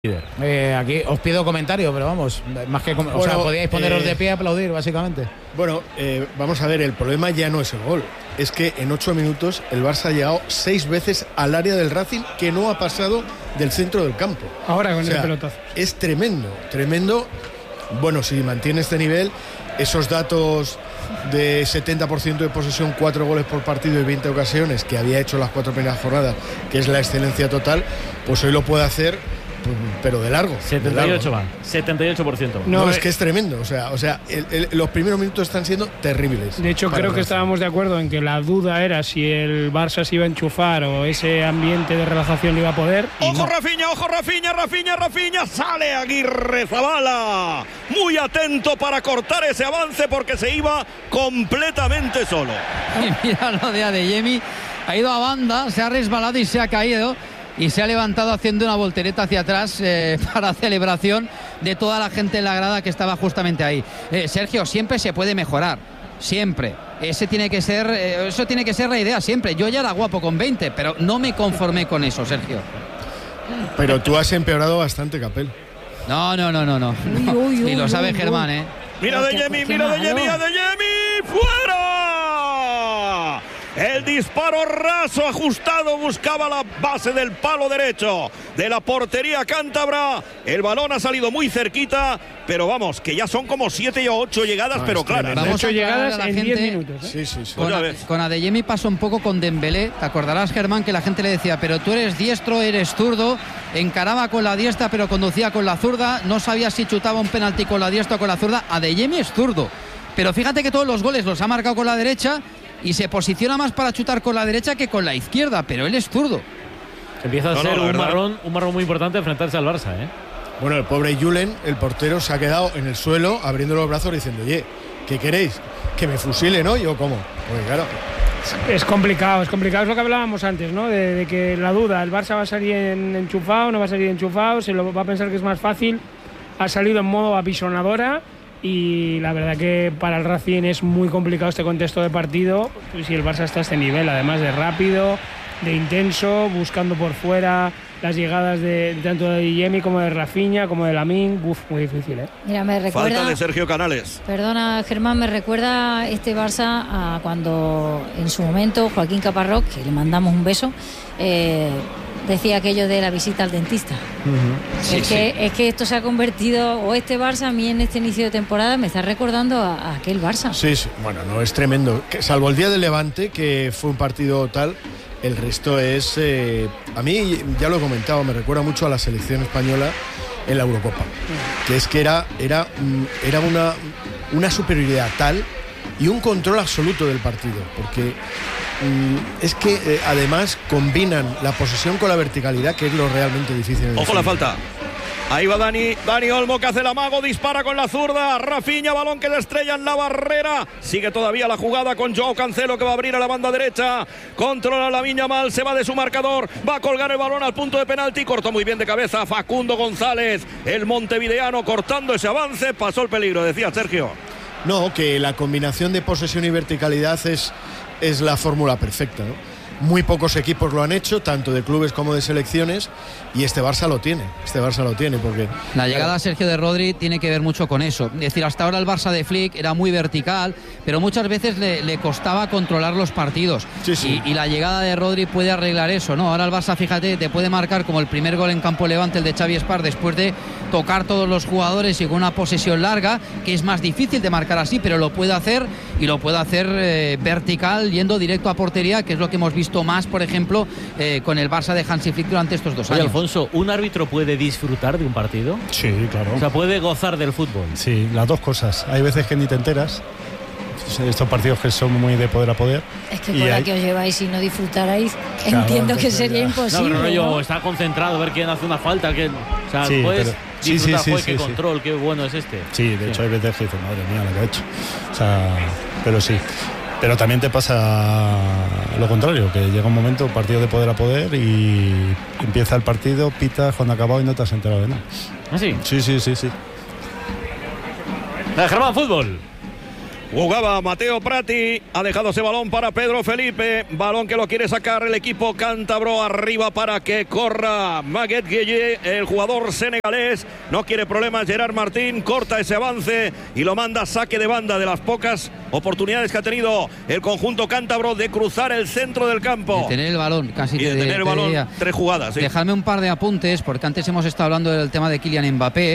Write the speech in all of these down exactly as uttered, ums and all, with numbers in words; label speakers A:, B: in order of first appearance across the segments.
A: Eh, aquí os pido comentarios, pero vamos, más que bueno, o sea, podíais poneros eh, de pie a aplaudir, básicamente.
B: Bueno, eh, vamos a ver, el problema ya no es el gol. Es que en ocho minutos el Barça ha llegado seis veces al área del Racing, que no ha pasado del centro del campo.
C: Ahora con
B: o sea,
C: el pelotazo.
B: Es tremendo, tremendo. Bueno, si mantiene este nivel, esos datos de setenta por ciento de posesión, cuatro goles por partido y veinte ocasiones que había hecho las cuatro primeras jornadas, que es la excelencia total, pues hoy lo puede hacer, pero de largo.
D: setenta y ocho
B: de largo.
D: va, setenta y ocho por ciento.
B: No, no es que es tremendo, o sea, o sea el, el, los primeros minutos están siendo terribles.
C: De hecho, creo que estábamos de acuerdo en que la duda era si el Barça se iba a enchufar o ese ambiente de relajación iba a poder.
E: ¡Ojo, no. Rafinha, ojo, Rafinha, Rafinha, Rafinha! ¡Sale Aguirre Zabala! Muy atento para cortar ese avance porque se iba completamente solo.
F: Y mira lo de Adeyemi, ha ido a banda, se ha resbalado y se ha caído. Y se ha levantado haciendo una voltereta hacia atrás eh, para celebración de toda la gente en la grada que estaba justamente ahí. Eh, Sergio, siempre se puede mejorar, siempre. Ese tiene que ser, eh, eso tiene que ser la idea siempre. Yo ya era guapo con veinte, pero no me conformé con eso, Sergio.
B: Pero tú has empeorado bastante, Capel.
F: No, no, no, no, no. no. Uy, uy, uy, y lo sabe uy, Germán, ¿eh?
E: Mira Adeyemi, mira Adeyemi, Adeyemi, ¡fuera! El disparo raso, ajustado, buscaba la base del palo derecho de la portería cántabra. El balón ha salido muy cerquita, pero vamos, que ya son como siete o ocho llegadas, no, pero claras.
C: Vamos a llegadas a en diez minutos. ¿eh?
B: Sí, sí, sí.
F: Con, a, con Adeyemi pasó un poco con Dembélé. Te acordarás, Germán, que la gente le decía, pero tú eres diestro, eres zurdo. Encaraba con la diestra, pero conducía con la zurda. No sabía si chutaba un penalti con la diestra o con la zurda. Adeyemi es zurdo. Pero fíjate que todos los goles los ha marcado con la derecha y se posiciona más para chutar con la derecha que con la izquierda, pero él es zurdo.
D: Empieza a
E: no,
D: ser
E: no,
D: un marrón, un marrón muy importante enfrentarse al Barça, ¿eh?
B: Bueno, el pobre Julen, el portero, se ha quedado en el suelo abriendo los brazos diciendo, oye, ¿qué queréis? ¿Que me fusilen hoy o cómo? Porque claro...
C: Es complicado, es complicado, es lo que hablábamos antes, ¿no? De, de que la duda, el Barça va a salir en, enchufado, no va a salir enchufado, se lo va a pensar que es más fácil. Ha salido en modo apisonadora. Y la verdad que para el Racing es muy complicado este contexto de partido si el Barça está a este nivel, además de rápido, de intenso, buscando por fuera las llegadas de tanto de Adeyemi como de Rafinha, como de Lamine. Uf, muy difícil, ¿eh?
G: Mira, me recuerda,
E: falta de Sergio Canales.
G: Perdona, Germán, me recuerda este Barça a cuando en su momento Joaquín Caparrós, que le mandamos un beso, eh, decía aquello de la visita al dentista. Uh-huh. Sí, es, sí. Que, es que esto se ha convertido, o este Barça a mí en este inicio de temporada me está recordando a, a aquel Barça.
B: Sí, sí, bueno, no, es tremendo. Salvo el día del Levante, que fue un partido tal, el resto es... Eh, a mí, ya lo he comentado, me recuerda mucho a la selección española en la Eurocopa. Uh-huh. Que es que era, era, era una, una superioridad tal y un control absoluto del partido, porque... es que eh, además combinan la posesión con la verticalidad, que es lo realmente difícil.
E: Ojo la falta. Ahí va Dani, Dani Olmo, que hace el amago, dispara con la zurda. Rafinha, balón que le estrella en la barrera. Sigue todavía la jugada con Joao Cancelo, que va a abrir a la banda derecha. Controla la Viña mal, se va de su marcador. Va a colgar el balón al punto de penalti. Cortó muy bien de cabeza Facundo González, el montevideano, cortando ese avance. Pasó el peligro, decía Sergio.
B: No, que la combinación de posesión y verticalidad es... es la fórmula perfecta, ¿no? Muy pocos equipos lo han hecho, tanto de clubes como de selecciones, y este Barça lo tiene, este Barça lo tiene, porque...
F: La llegada a Sergio de Rodri tiene que ver mucho con eso. Es decir, hasta ahora el Barça de Flick era muy vertical, pero muchas veces le, le costaba controlar los partidos.
B: Sí, sí.
F: Y, y la llegada de Rodri puede arreglar eso, ¿no? Ahora el Barça, fíjate, te puede marcar como el primer gol en campo Levante, el de Xavi Espar, después de tocar todos los jugadores y con una posesión larga, que es más difícil de marcar así, pero lo puede hacer, y lo puede hacer eh, vertical, yendo directo a portería, que es lo que hemos visto más, por ejemplo, eh, con el Barça de Hansi Flick durante estos dos
D: Oye,
F: años.
D: Alfonso, ¿un árbitro puede disfrutar de un partido?
H: Sí, claro.
D: O sea, puede gozar del fútbol.
H: Sí, las dos cosas. Hay veces que ni te enteras. Estos partidos que son muy de poder a poder.
G: Es que por la
H: hay...
G: que os lleváis y no disfrutarais, claro,
H: entiendo
G: que sería ya... imposible.
D: No, pero no, yo
G: ¿no?
D: está concentrado, ver quién hace una falta, que, o sea,
H: sí,
D: puedes
H: pero...
D: sí, disfrutar,
H: sí, sí,
D: joder,
H: sí,
D: qué
H: sí.
D: control, qué bueno es este.
H: Sí, de
D: sí.
H: hecho hay veces que dices, madre mía, lo que ha hecho. O sea, pero sí. Pero también te pasa lo contrario, que llega un momento, partido de poder a poder, y empieza el partido, pitas cuando ha acabado y no te has enterado de nada.
D: ¿Ah, sí?
H: Sí, sí, sí, sí.
D: Germán, fútbol.
E: Jugaba Mateo Prati, ha dejado ese balón para Pedro Felipe, balón que lo quiere sacar el equipo cántabro, arriba para que corra Maguette Gueye, el jugador senegalés, no quiere problemas Gerard Martín, corta ese avance y lo manda a saque de banda, de las pocas oportunidades que ha tenido el conjunto cántabro de cruzar el centro del campo.
F: De tener el balón, casi
E: y de,
F: de
E: tener el balón, diría. tres jugadas. Sí.
F: Dejadme un par de apuntes, porque antes hemos estado hablando del tema de Kylian Mbappé,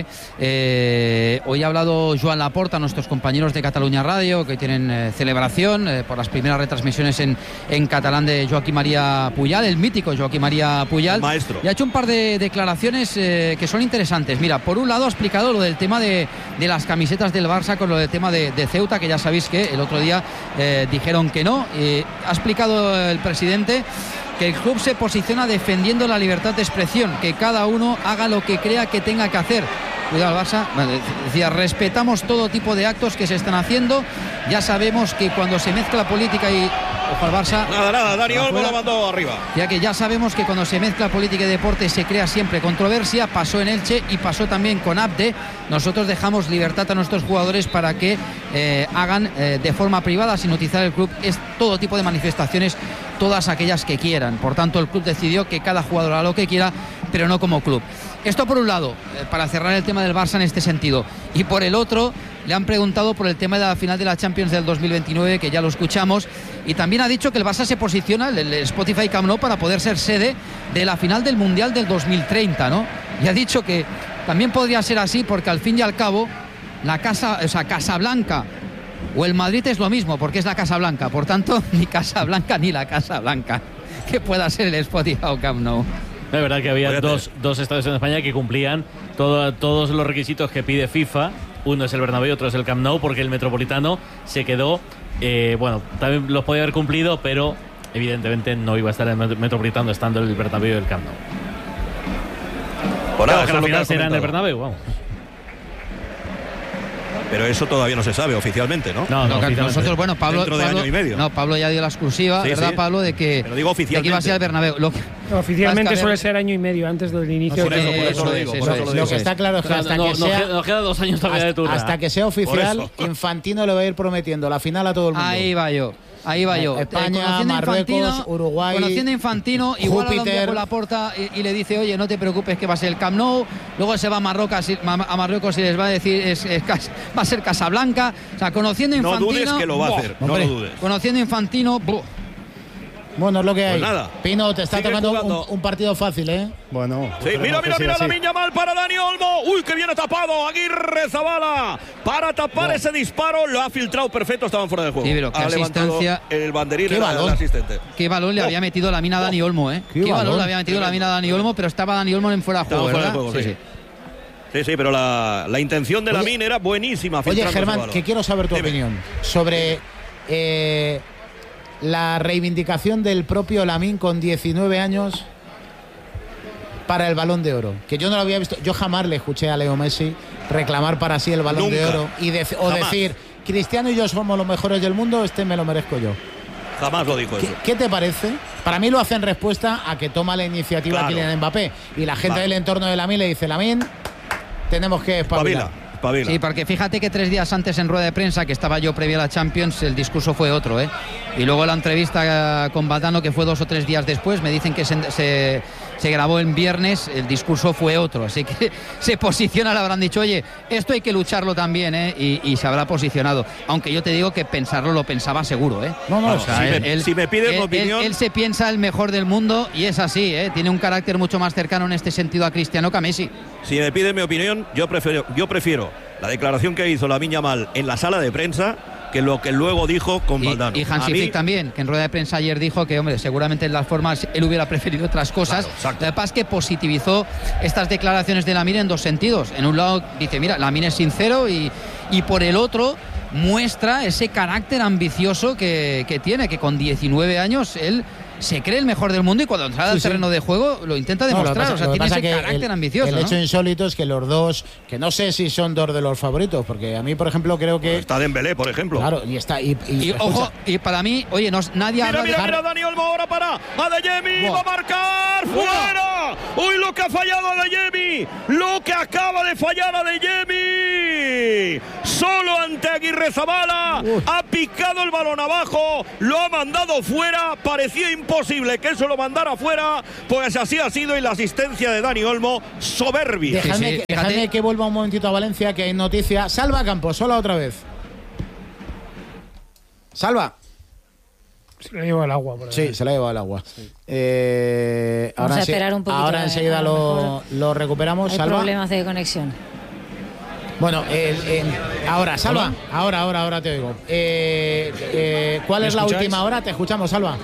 F: eh, hoy ha hablado Joan Laporta, nuestros compañeros de Cataluña Radio, que tienen eh, celebración eh, por las primeras retransmisiones en, en catalán de Joaquim María Puyal, el mítico Joaquim María Puyal.
E: Maestro.
F: Y ha hecho un par de declaraciones eh, que son interesantes. Mira, por un lado ha explicado lo del tema de, de las camisetas del Barça con lo del tema de, de Ceuta, que ya sabéis que el otro día eh, dijeron que no. Eh, ha explicado el presidente que el club se posiciona defendiendo la libertad de expresión, que cada uno haga lo que crea que tenga que hacer. Cuidado al Barça, bueno, decía, respetamos todo tipo de actos que se están haciendo, ya sabemos que cuando se mezcla política y ojo al Barça.
E: Nada, nada, Dani Olmo lo mandó arriba.
F: Ya que ya sabemos que cuando se mezcla política y deporte se crea siempre controversia, pasó en Elche y pasó también con Abde. Nosotros dejamos libertad a nuestros jugadores para que eh, hagan eh, de forma privada, sin utilizar el club, es todo tipo de manifestaciones, todas aquellas que quieran. Por tanto, el club decidió que cada jugador haga lo que quiera, pero no como club. Esto por un lado, eh, para cerrar el tema del Barça en este sentido. Y por el otro, le han preguntado por el tema de la final de la Champions del dos mil veintinueve, que ya lo escuchamos. Y también ha dicho que el Barça se posiciona, el, el Spotify Camp Nou, para poder ser sede de la final del Mundial del dos mil treinta, ¿no? Y ha dicho que también podría ser así porque al fin y al cabo, la casa, o sea, Casablanca o el Madrid es lo mismo, porque es la Casa Blanca. Por tanto, ni Casablanca ni la Casa Blanca que pueda ser el Spotify Camp Nou.
D: Es verdad que había dos, dos estadios en España que cumplían todo, todos los requisitos que pide FIFA. Uno es el Bernabéu, otro es el Camp Nou, porque el Metropolitano se quedó, eh, bueno, también los podía haber cumplido, pero evidentemente no iba a estar el Metropolitano estando el Bernabéu y el Camp Nou.
E: Por
D: claro,
E: nada,
D: que la final será en el Bernabéu, vamos.
E: Pero eso todavía no se sabe oficialmente, ¿no?
F: No, no, no nosotros, bueno, Pablo,
E: dentro de
F: Pablo,
E: año y medio.
F: No, Pablo ya dio la exclusiva, sí, ¿verdad, sí. Pablo? De que,
E: Pero digo oficialmente.
F: De que iba a ser el Bernabéu. Lo que,
C: no, oficialmente es que suele ser año y medio antes del inicio.
E: No, por eso, por eso,
F: eso
E: lo digo.
F: Es,
E: por eso
F: es,
E: lo, digo.
A: Lo que está claro es que hasta
D: no,
A: que
D: no,
A: sea
D: nos queda dos años todavía
A: hasta,
D: de turno.
A: Hasta que sea oficial, Infantino le va a ir prometiendo la final a todo el mundo.
F: Ahí va yo. Ahí va yo.
A: España, eh, Marruecos,
F: Infantino,
A: Uruguay.
F: Conociendo a Infantino, igual
A: Júpiter.
F: a la puerta y, y le dice, oye, no te preocupes que va a ser el Camp Nou. Luego se va a Marruecos, a Marruecos y les va a decir, es, es, va a ser Casablanca. O sea, conociendo a Infantino.
E: No dudes que lo va a hacer. No lo dudes.
F: Conociendo a Infantino. Buh.
A: Bueno, es lo que hay.
E: Pues nada.
A: Pino, te está tocando un, un partido fácil, ¿eh?
H: Bueno.
E: Sí, mira, mira, mira, la Miña mal para Dani Olmo. Uy, que viene tapado. Aguirre Zabala para tapar no. ese disparo. Lo ha filtrado perfecto, estaban fuera de juego.
F: Sí, pero qué
E: ha
F: asistencia.
E: El banderín
A: ¿Qué balón?
E: El asistente.
F: Qué balón le oh. había metido la mina a Dani Olmo, ¿eh? Qué, ¿Qué balón? balón le había metido la mina a Dani Olmo, pero estaba Dani Olmo en fuera de juego,
E: fuera
F: ¿verdad?
E: De juego,
F: sí,
E: sí.
F: sí.
E: Sí, sí, pero la, la intención de oye, la mina era buenísima.
A: Oye, Germán, que quiero saber tu Dime. opinión sobre eh, la reivindicación del propio Lamine con diecinueve años para el Balón de Oro. Que yo no lo había visto. Yo jamás le escuché a Leo Messi reclamar para sí el Balón
E: Nunca.
A: de Oro y de, o jamás. decir, Cristiano y yo somos los mejores del mundo, este me lo merezco yo.
E: Jamás lo dijo
A: ¿Qué,
E: eso.
A: ¿Qué te parece? Para mí lo hace en respuesta a que toma la iniciativa claro. Kylian Mbappé. Y la gente vale. del entorno de Lamine le dice, Lamine, tenemos que espabilar.
E: Pavila.
F: Sí, porque fíjate que tres días antes en rueda de prensa, que estaba yo previo a la Champions, el discurso fue otro, ¿eh? Y luego la entrevista con Valdano, que fue dos o tres días después, me dicen que se, se, se grabó en viernes, el discurso fue otro. Así que se posiciona, le habrán dicho, oye, esto hay que lucharlo también, ¿eh? Y, y se habrá posicionado. Aunque yo te digo que pensarlo lo pensaba seguro, ¿eh?
A: No, no,
E: o sea, si, él, me, él, si me pides
F: él,
E: mi opinión...
F: Él, él se piensa el mejor del mundo y es así, ¿eh? Tiene un carácter mucho más cercano en este sentido a Cristiano que a Messi.
E: Si me pides mi opinión, yo prefiero, yo prefiero la declaración que hizo Lamine Yamal en la sala de prensa que lo que luego dijo con Valdano.
F: Y, y Hansi Flick también, que en rueda de prensa ayer dijo que, hombre, seguramente en las formas él hubiera preferido otras cosas. Claro, lo que pasa es que positivizó estas declaraciones de Lamine en dos sentidos. En un lado dice, mira, Lamine es sincero y, y por el otro muestra ese carácter ambicioso que, que tiene, que con diecinueve años él se cree el mejor del mundo y cuando entra al sí, terreno sí. de juego lo intenta demostrar, no, lo pasa, o sea, tiene ese carácter
A: el,
F: ambicioso.
A: El
F: ¿no?
A: hecho insólito es que los dos, que no sé si son dos de los favoritos, porque a mí, por ejemplo, creo que...
E: Pero está Dembélé, por ejemplo.
A: Claro, y está... Y, y,
F: y ojo, y para mí, oye, no, nadie
E: mira,
F: habla
E: mira,
F: de...
E: Mira, Dani Olmo ahora para Adeyemi, va a marcar, ¡fuera! ¡Uy, lo que ha fallado Adeyemi! ¡Lo que acaba de fallar Adeyemi! solo ante Aguirrezabala, uh. ha picado el balón abajo, lo ha mandado fuera, parecía imposible que eso lo mandara fuera, pues así ha sido, y la asistencia de Dani Olmo, soberbia.
A: Dejadme,
F: sí, sí,
A: que, dejadme que vuelva un momentito a Valencia, que hay noticia. Salva Campos, sola otra vez. Salva.
C: Se la lleva el agua. Por
A: sí, se la ha llevado el agua. Sí. Eh,
G: Vamos
A: ahora
G: a esperar un poquito.
A: Ahora enseguida lo, lo recuperamos.
G: Hay
A: Salva.
G: problemas de conexión.
A: Bueno, el, el, ahora, Salva. Ahora, ahora, ahora te oigo. Eh, eh, ¿Cuál es la última hora? Te escuchamos, Salva.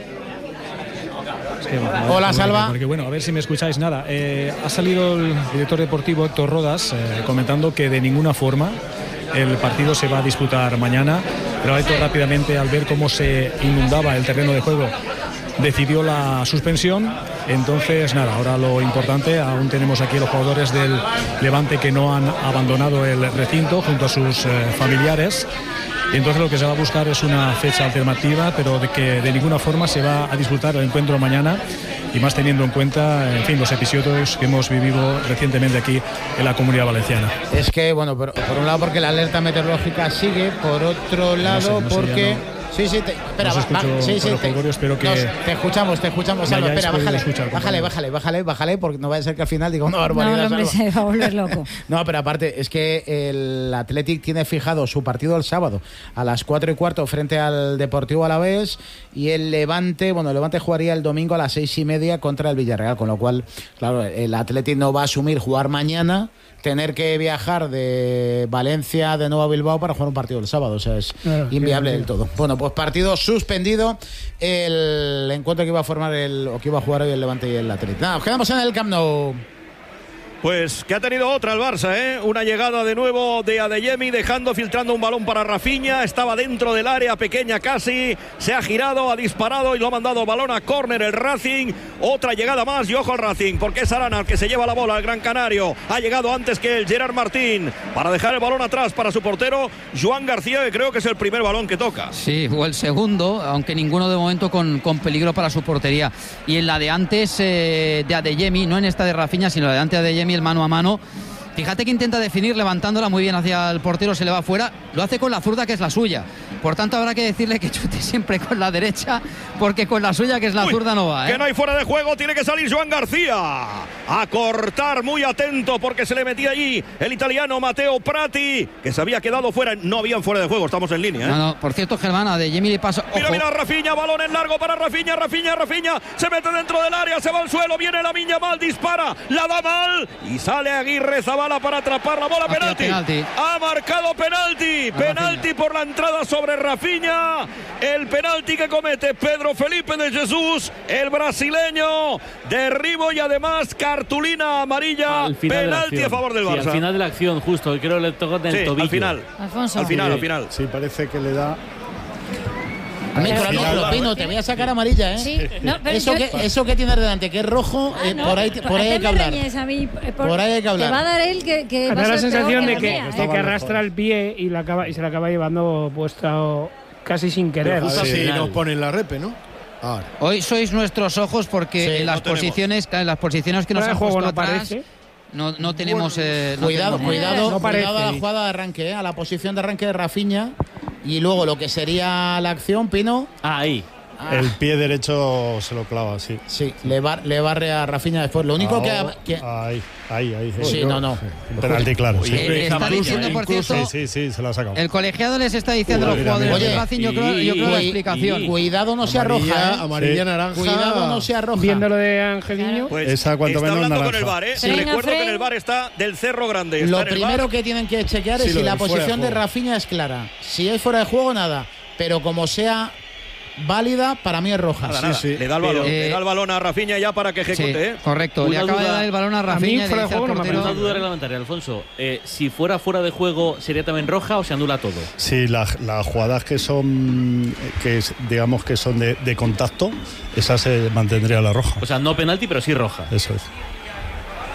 I: Es que,
A: Hola, Salva.
I: Porque bueno, a ver si me escucháis. Nada, eh, ha salido el director deportivo Héctor Rodas eh, comentando que de ninguna forma el partido se va a disputar mañana, pero Héctor rápidamente, al ver cómo se inundaba el terreno de juego, decidió la suspensión. Entonces nada, ahora lo importante, aún tenemos aquí los jugadores del Levante que no han abandonado el recinto junto a sus eh, familiares. Entonces lo que se va a buscar es una fecha alternativa, pero de que de ninguna forma se va a disputar el encuentro mañana, y más teniendo en cuenta, en fin, los episodios que hemos vivido recientemente aquí en la Comunidad Valenciana.
A: Es que, bueno, por, por un lado porque la alerta meteorológica sigue, por otro lado no sé, no sé, porque... No. Sí, sí, te, espera,
I: no
A: va, va, sí, sí, te,
I: Julgorio, espero que
A: nos, te escuchamos, te escuchamos, Salva, espera, bájale,
I: escuchar,
A: bájale, bájale, bájale, bájale, porque no vaya a ser que al final diga una barbaridad.
G: No, el hombre se va a volver loco.
A: No, pero aparte, es que el Athletic tiene fijado su partido el sábado a las cuatro y cuarto frente al Deportivo Alavés, y el Levante, bueno, el Levante jugaría el domingo a las seis y media contra el Villarreal, con lo cual, claro, el Athletic no va a asumir jugar mañana, tener que viajar de Valencia de nuevo a Bilbao para jugar un partido el sábado, o sea, es claro, inviable del todo. Bueno, pues partido suspendido, el encuentro que iba a formar el o que iba a jugar hoy el Levante y el Atlético. Nada, nos quedamos en el Camp Nou.
E: Pues que ha tenido otra el Barça, ¿eh? Una llegada de nuevo de Adeyemi, dejando, filtrando un balón para Rafinha. Estaba dentro del área pequeña casi. Se ha girado, ha disparado y lo ha mandado balón a córner el Racing. Otra llegada más y ojo al Racing, porque es Arana el que se lleva la bola, el Gran Canario. Ha llegado antes que el Gerard Martín para dejar el balón atrás para su portero, Joan García, que creo que es el primer balón que toca.
F: Sí, o el segundo, aunque ninguno de momento con, con peligro para su portería. Y en la de antes eh, de Adeyemi, no en esta de Rafinha, sino la de antes de Adeyemi, el mano a mano. Fíjate que intenta definir levantándola muy bien hacia el portero, se le va afuera, lo hace con la zurda que es la suya, por tanto habrá que decirle que chute siempre con la derecha, porque con la suya que es la Uy, zurda no va, ¿eh?
E: Que no hay fuera de juego, tiene que salir Joan García a cortar, muy atento porque se le metía allí el italiano Matteo Prati, que se había quedado fuera, no habían fuera de juego, estamos en línea, ¿eh?
F: No, no, por cierto, Germán, a Adeyemi le pasa, ojo.
E: Mira, mira, Rafinha, balón en largo para Rafinha, Rafinha, Rafinha, se mete dentro del área, se va al suelo, viene la Miña mal, dispara, la da mal y sale Aguirrezabala para atraparla. Bola, penalti. penalti. Ha marcado penalti. A penalti Rafinha. Por la entrada sobre Rafinha. El penalti que comete Pedro Felipe de Jesús, el brasileño. Derribo y además cartulina amarilla. Penalti a favor del Barça.
D: Sí, al final de la acción, justo. Creo que le tocó en el
E: sí,
D: tobillo.
E: Al final.
G: Alfonso.
E: Al final,
H: sí,
E: al final.
H: Sí, parece que le da.
A: Micro, micro, Pino, te voy a sacar amarilla, ¿eh?
G: Sí, no, pero
A: eso,
G: yo...
A: que, eso que tienes delante, que es rojo, ah, eh, no, por ahí, por ahí hay que hablar.
G: A mí, por,
A: por ahí hay que hablar.
G: Te va a dar él que, que
C: me da la sensación de que,
G: mía,
C: de
G: ¿eh?
C: que arrastra el pie y, la acaba, y se la acaba llevando puesta casi sin querer.
B: Pero justo si nos ponen la repe, ¿no?
F: Ahora. Hoy sois nuestros ojos porque sí, en las no posiciones, en las posiciones que nos han puesto
C: no
F: atrás,
C: parece.
F: No, no tenemos. Eh, no
A: cuidado,
F: tenemos
A: cuidado,
C: no
A: cuidado a la jugada de arranque, ¿eh? A la posición de arranque de Rafinha. Y luego lo que sería la acción, Pino.
D: Ah, ahí.
H: Ah. El pie derecho se lo clava, sí.
A: Sí, le, bar, le barre a Rafinha después. Lo único oh, que, que.
H: Ahí, ahí, ahí.
A: Sí, no, no.
H: Un penalti claro. Sí.
F: Eh, está diciendo, por cierto,
H: sí, sí, sí, se lo ha sacado.
F: El colegiado les está diciendo a los jugadores
A: Oye,
F: del Racing, yo creo, yo creo la explicación.
A: Y, cuidado, no se arroja. ¿eh?
B: Amarilla, sí. Naranja.
A: Cuidado, no se arroja.
C: Viendo lo de Angeliño.
E: Pues
B: esa cuanto
E: está
B: menos
E: hablando
B: naranja.
E: con el bar, ¿eh?
G: Frena,
E: Recuerdo
G: frena.
E: que en el bar está del Cerro Grande. Está
A: lo primero que tienen que chequear es
B: sí,
A: si la
B: de
A: posición de,
B: de
A: Rafinha es clara. Si es fuera de juego, nada. Pero como sea válida, para mí es roja.
E: Nada, nada. Sí, sí. Le da el balón, eh, le da el balón a Rafinha ya para que ejecute.
F: Sí,
E: ¿eh?
F: correcto,
D: una
F: le acaba
D: duda,
F: de dar el balón a Rafinha.
C: A mí fuera de juego no me
D: Una duda reglamentaria, Alfonso. Eh, si fuera fuera de juego, ¿sería también roja o se anula todo?
H: Sí, las la jugadas que son, que digamos que son de, de contacto, esa se mantendría la roja.
D: O sea, no penalti, pero sí roja.
H: Eso es.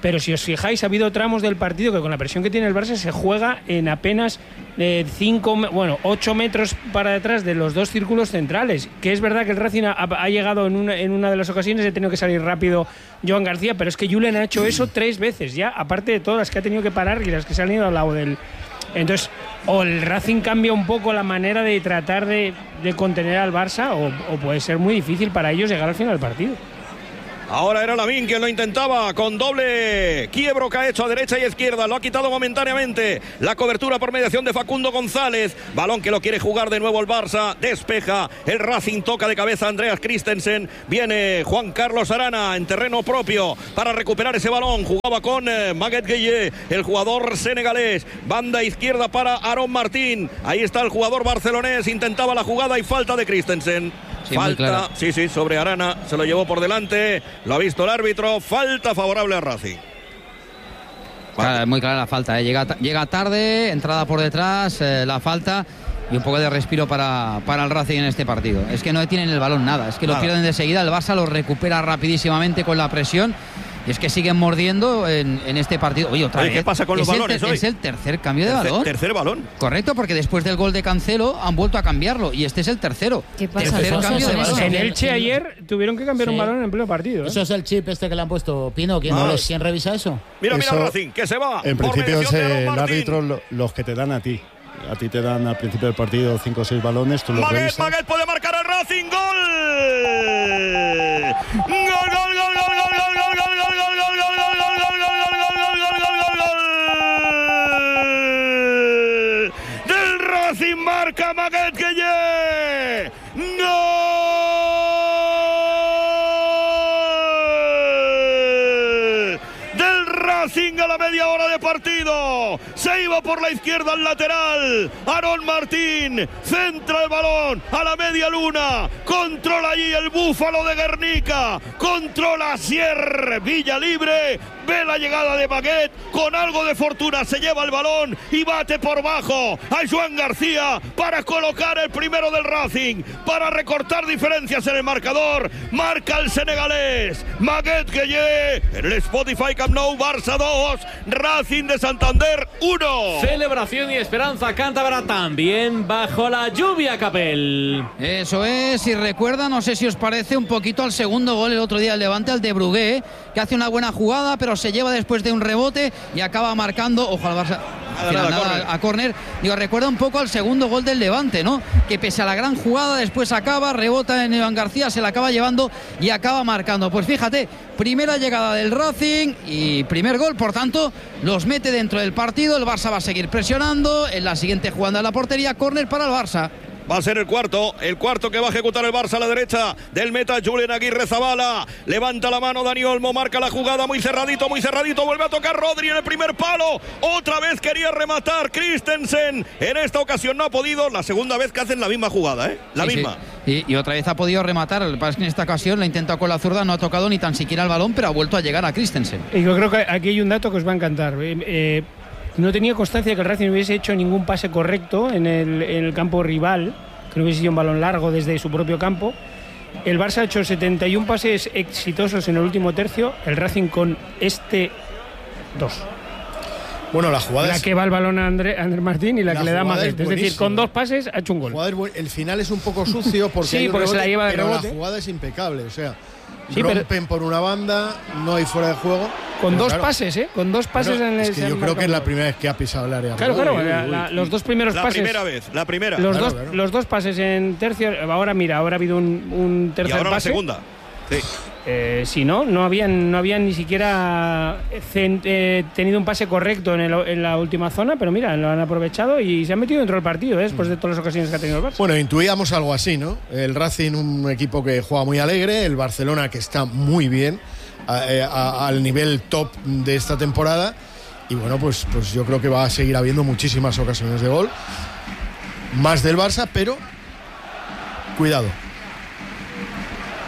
C: pero si os fijáis, ha habido tramos del partido que con la presión que tiene el Barça se juega en apenas cinco, eh, bueno, ocho metros para detrás de los dos círculos centrales. Que es verdad que el Racing ha, ha llegado en una, en una de las ocasiones, ha tenido que salir rápido Joan García, pero es que Julen ha hecho eso tres veces ya, aparte de todas las que ha tenido que parar y las que se han ido al lado del... Entonces, o el Racing cambia un poco la manera de tratar de, de contener al Barça, o, o puede ser muy difícil para ellos llegar al final del partido.
E: Ahora era Lamin quien lo intentaba con doble quiebro que ha hecho a derecha y izquierda. Lo ha quitado momentáneamente la cobertura por mediación de Facundo González. Balón que lo quiere jugar de nuevo el Barça. Despeja el Racing, toca de cabeza Andreas Christensen. Viene Juan Carlos Arana en terreno propio para recuperar ese balón. Jugaba con eh, Maguette Gueye, el jugador senegalés. Banda izquierda para Aaron Martín. Ahí está el jugador barcelonés. Intentaba la jugada y falta de Christensen. Sí, falta, sí, sí, sobre Arana, se lo llevó por delante, lo ha visto el árbitro, falta favorable a Racing.
F: Claro, muy clara la falta, ¿eh? llega, llega tarde, entrada por detrás, eh, la falta y un poco de respiro para, para el Racing en este partido. Es que no tienen el balón nada, es que nada. Lo pierden de seguida, el Barça lo recupera rapidísimamente con la presión. Y es que siguen mordiendo en, en este partido. Oye, otra
E: Oye,
F: vez.
E: ¿qué pasa con los
F: es
E: balones
F: el ter,
E: hoy?
F: Es el tercer cambio de
E: tercer,
F: balón.
E: Tercer balón.
F: Correcto, porque después del gol de Cancelo han vuelto a cambiarlo. Y este es el tercero.
G: ¿Qué pasa?
F: Tercer cambio de balón.
C: En Elche ayer tuvieron que cambiar sí. un balón en pleno partido. ¿eh?
A: Eso es el chip este que le han puesto. Pino, ¿quién, no, ¿quién revisa eso?
E: Mira,
H: eso,
E: mira Racing, que se va.
H: En principio es el árbitro lo, los que te dan a ti. A ti te dan al principio del partido cinco o seis balones, tú los
E: Maguette,
H: revisas.
E: Maguette puede marcar el Racing. ¡Gol! ¡Gol, gol, gol, gol, gol, gol, gol, gol, gol, gol, gol, gol, gol, gol, del Racing! Marca Maguette Gueye. ¡Gol! Del Racing a la media hora de partido. Se iba por la izquierda al lateral. Aaron Martín centra el balón a la media luna. Controla allí el Búfalo de Guernica. Controla Sier Villa libre. Ve la llegada de Maguette. Con algo de fortuna se lleva el balón y bate por bajo a Joan García para colocar el primero del Racing. Para recortar diferencias en el marcador. Marca el senegalés Maguette Gueye en el Spotify Camp Nou. Barça dos, Racing de Santander uno.
D: Celebración y esperanza cántabra también bajo la lluvia, Capel.
F: Eso es, y recuerda, no sé si os parece, un poquito al segundo gol el otro día el Levante, al de Brugué, que hace una buena jugada, pero se lleva después de un rebote y acaba marcando, ojo al Barça,
E: nada, nada,
F: nada,
E: córner.
F: a córner. Digo, recuerda un poco al segundo gol del Levante, ¿no? Que pese a la gran jugada, después acaba, rebota en Iván García, se la acaba llevando y acaba marcando. Pues fíjate, primera llegada del Racing y primer gol, por tanto, los mete dentro del partido. El Barça va a seguir presionando. En la siguiente jugada a la portería, córner para el Barça.
E: Va a ser el cuarto, el cuarto que va a ejecutar el Barça a la derecha del meta Julen Aguirre Zabala. Levanta la mano Dani Olmo, marca la jugada muy cerradito, muy cerradito. Vuelve a tocar Rodri en el primer palo. Otra vez quería rematar Christensen. En esta ocasión no ha podido. La segunda vez que hacen la misma jugada, ¿eh? La
F: sí,
E: misma.
F: Sí. Y, y otra vez ha podido rematar. Lo que pasa es que en esta ocasión la ha intentado con la zurda, no ha tocado ni tan siquiera el balón, pero ha vuelto a llegar a Christensen.
C: Y yo creo que aquí hay un dato que os va a encantar. Eh, eh, no tenía constancia de que el Racing hubiese hecho ningún pase correcto en el, en el campo rival, que no hubiese sido un balón largo desde su propio campo. El Barça ha hecho setenta y uno pases exitosos en el último tercio, el Racing con este dos.
B: Bueno, la jugada
C: La
B: es...
C: que va el balón a André, a Andrés Martín y la,
B: La
C: que le da
B: jugada
C: Maguette.
B: es
C: Es decir, con dos pases ha hecho un gol.
B: La jugada es bu- el final es un poco sucio porque,
C: Sí,
B: hay un
C: porque se
B: rebote,
C: la lleva de
B: pero
C: rebote.
B: la jugada es impecable. O sea,
C: Sí,
B: rompen
C: pero-
B: por una banda, no hay fuera de juego.
C: Con
B: pero
C: dos
B: claro,
C: pases, ¿eh? Con dos pases
B: pero
C: en el...
B: es que yo creo que es la primera vez que ha pisado el área.
C: Claro, claro,
B: Uy, uy,
C: la-
B: uy.
C: la- los dos primeros
E: La
C: pases...
E: primera vez, la primera.
C: Los,
B: Claro,
C: dos,
B: claro.
C: los dos pases en tercio. Ahora mira, ahora ha habido un, un
E: Y
C: tercer
E: ahora la
C: pase.
E: segunda. Sí.
C: Eh, si no, no habían, no habían ni siquiera cen- eh, tenido un pase correcto en, el- en la última zona, pero mira, lo han aprovechado y se han metido dentro del partido, ¿eh? Después de todas las ocasiones que ha tenido el Barça.
B: Bueno, intuíamos algo así, ¿no? El Racing, un equipo que juega muy alegre, el Barcelona que está muy bien, a- a- al nivel top de esta temporada. Y bueno, pues, pues yo creo que va a seguir habiendo muchísimas ocasiones de gol. Más del Barça, pero cuidado.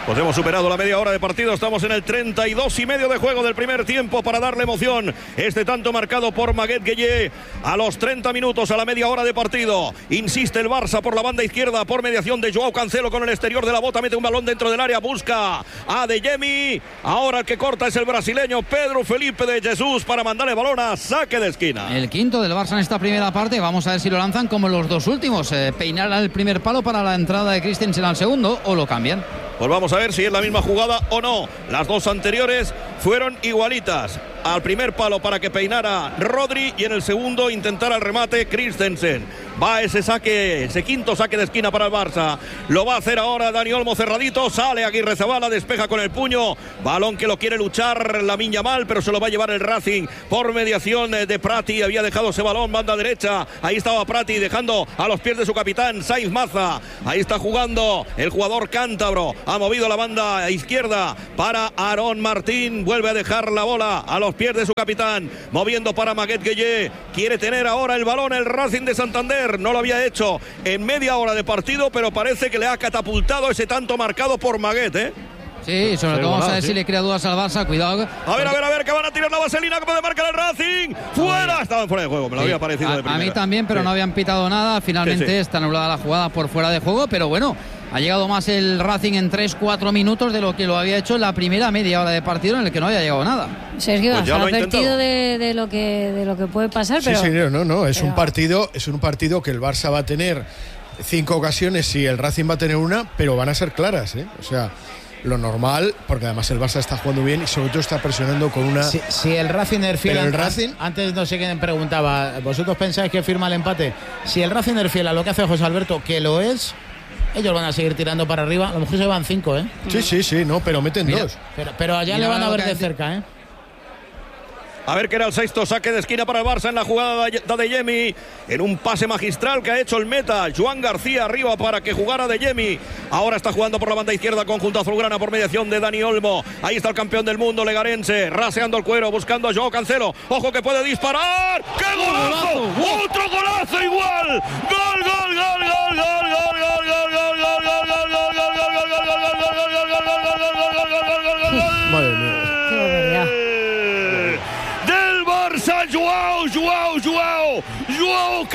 E: Pues hemos superado la media hora de partido, estamos en el treinta y dos y medio de juego del primer tiempo para darle emoción. Este tanto marcado por Maguette Gueye a los treinta minutos, a la media hora de partido. Insiste el Barça por la banda izquierda, por mediación de Joao Cancelo con el exterior de la bota, mete un balón dentro del área, busca a De Jemi. Ahora el que corta es el brasileño Pedro Felipe de Jesús para mandarle balón a saque de esquina.
F: El quinto del Barça en esta primera parte, vamos a ver si lo lanzan como los dos últimos, eh, peinar al primer palo para la entrada de Christensen al segundo o lo cambian.
E: Pues vamos a ver si es la misma jugada o no. Las dos anteriores fueron igualitas. Al primer palo para que peinara Rodri y en el segundo intentara el remate Christensen. Va ese saque, ese quinto saque de esquina para el Barça. Lo va a hacer ahora Dani Olmo cerradito. Sale Aguirrezabala, despeja con el puño. Balón que lo quiere luchar Lamine Yamal, pero se lo va a llevar el Racing por mediación de Prati. Había dejado ese balón, banda derecha. Ahí estaba Prati dejando a los pies de su capitán Sainz Maza. Ahí está jugando el jugador cántabro. Ha movido la banda izquierda para Aarón Martín. Vuelve a dejar la bola a los pies de su capitán. Moviendo para Maguette Gueye. Quiere tener ahora el balón el Racing de Santander. No lo había hecho en media hora de partido, pero parece que le ha catapultado ese tanto marcado por Maguette, ¿eh?
F: Sí, sobre todo vamos a ver si le crea dudas al Barça, cuidado.
E: A ver, a ver, a ver, que van a tirar la vaselina, que puede marcar el Racing. ¡Fuera! Estaban fuera de juego, me lo sí. había parecido
F: a,
E: de primera.
F: A mí también, pero sí. no habían pitado nada. Finalmente sí, sí. está anulada la jugada por fuera de juego, pero bueno, ha llegado más el Racing en tres cuatro minutos de lo que lo había hecho en la primera media hora de partido en el que no había llegado nada.
G: Sergio, pues has advertido de, de, lo que, de lo que puede pasar,
B: sí,
G: pero...
B: Sí, señor, no, no, es
G: pero...
B: un partido, es un partido que el Barça va a tener cinco ocasiones y el Racing va a tener una, pero van a ser claras, ¿eh? O sea... Lo normal, porque además el Barça está jugando bien y sobre todo está presionando con una...
A: Si, si el Racing Erfiel...
B: el Racing...
A: Antes no sé quién preguntaba, ¿vosotros pensáis que firma el empate? Si el Racing Erfiel a lo que hace José Alberto, que lo es, ellos van a seguir tirando para arriba. A lo mejor se van cinco, ¿eh?
B: Sí, sí, sí, no, pero meten Mira, dos.
A: Pero, pero allá Mira, le van a ver de cerca, ¿eh?
E: A ver que era el sexto saque de esquina para el Barça en la jugada de De Jemi, en un pase magistral que ha hecho el meta Joan García arriba para que jugara De Jemi. Ahora está jugando por la banda izquierda conjunto azulgrana por mediación de Dani Olmo. Ahí está el campeón del mundo legarense, raseando el cuero, buscando a Joao Cancelo. Ojo que puede disparar. ¡Qué golazo! ¡Otro golazo igual! ¡Gol, gol, gol, gol, gol, gol, gol, gol, gol, gol, gol, gol, gol, gol, gol, gol, gol!
B: Madre mía.
E: Joao, Joao, Joao, Joao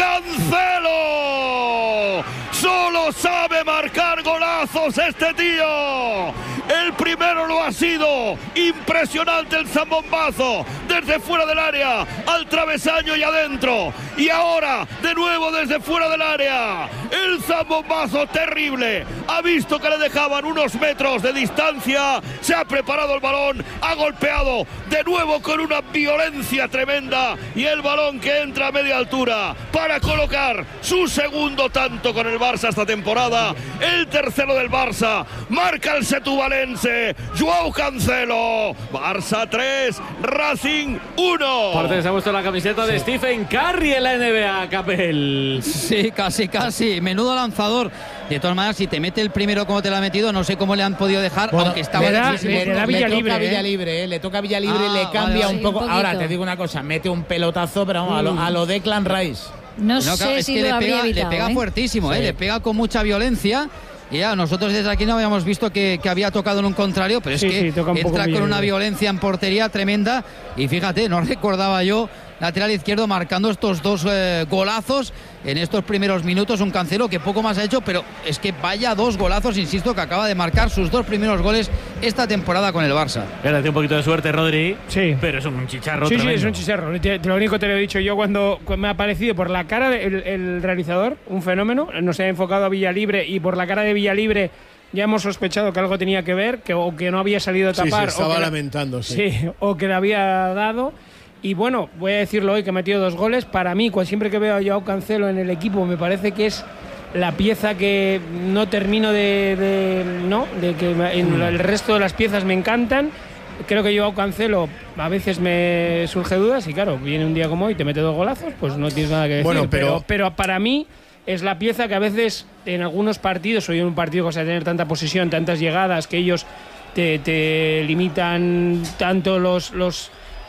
E: Cancelo. Solo sabe marcar golazos este tío. El primero lo ha sido. Impresionante el zambombazo. Desde fuera del área, al travesaño y adentro. Y ahora, de nuevo desde fuera del área. El zambombazo terrible. Ha visto que le dejaban unos metros de distancia. Se ha preparado el balón. Ha golpeado de nuevo con una violencia tremenda. Y el balón que entra a media altura para colocar su segundo tanto con el Barça esta temporada. El tercero del Barça. Marca el setuvalense Joao Cancelo. Barça tres, Racing uno.
D: Aparte se ha puesto la camiseta de sí. Stephen Curry en la N B A, Capel.
F: Sí, casi, casi. Menudo lanzador. De todas maneras, si te mete el primero como te lo ha metido, no sé cómo le han podido dejar,
A: bueno,
F: aunque estaba...
A: Le, da,
F: le,
A: le, le da Villa
F: le
A: Libre,
F: toca
A: eh. Villa Libre, eh. Le toca Villa Libre ah, y le cambia
F: vale,
A: un poco.
G: Sí, un
A: Ahora, te digo una cosa, mete un pelotazo, pero vamos, mm. a, lo, a lo Declan Rice.
G: No, no
F: sé
G: claro,
F: es
G: si
F: que
G: lo
F: le
G: habría
F: pega,
G: evitado,
F: le pega
G: ¿eh?
F: fuertísimo,
A: sí.
F: ¿eh? Le pega con mucha violencia. Y ya, nosotros desde aquí no habíamos visto que, que había tocado en un contrario, pero es
C: sí,
F: que
C: sí,
F: entra con una violencia en portería tremenda. Y fíjate, no recordaba yo lateral izquierdo marcando estos dos eh, golazos en estos primeros minutos. Un Cancelo que poco más ha hecho, pero es que vaya dos golazos, insisto, que acaba de marcar sus dos primeros goles esta temporada con el Barça.
D: Gánate un poquito de suerte, Rodri.
C: Sí.
D: Pero es un chicharro
C: Sí,
D: tremendo.
C: sí, es un chicharro. Lo único que te lo he dicho yo cuando me ha aparecido por la cara del el realizador, un fenómeno. No se ha enfocado a Villalibre y por la cara de Villalibre ya hemos sospechado que algo tenía que ver, que o que no había salido a tapar.
B: Sí, se estaba
C: o que
B: lamentando, sí.
C: sí. O que le había dado. Y bueno, voy a decirlo hoy que ha metido dos goles. Para mí, siempre que veo a Joao Cancelo en el equipo, me parece que es la pieza que no termino de... de no, de que en el resto de las piezas me encantan. Creo que Joao Cancelo a veces me surge dudas y claro, viene un día como hoy y te mete dos golazos, pues no tienes nada que decir.
B: Bueno, pero...
C: pero, pero para mí es la pieza que a veces en algunos partidos, o en un partido que vas a tener tanta posesión, tantas llegadas, que ellos te, te limitan tanto los... los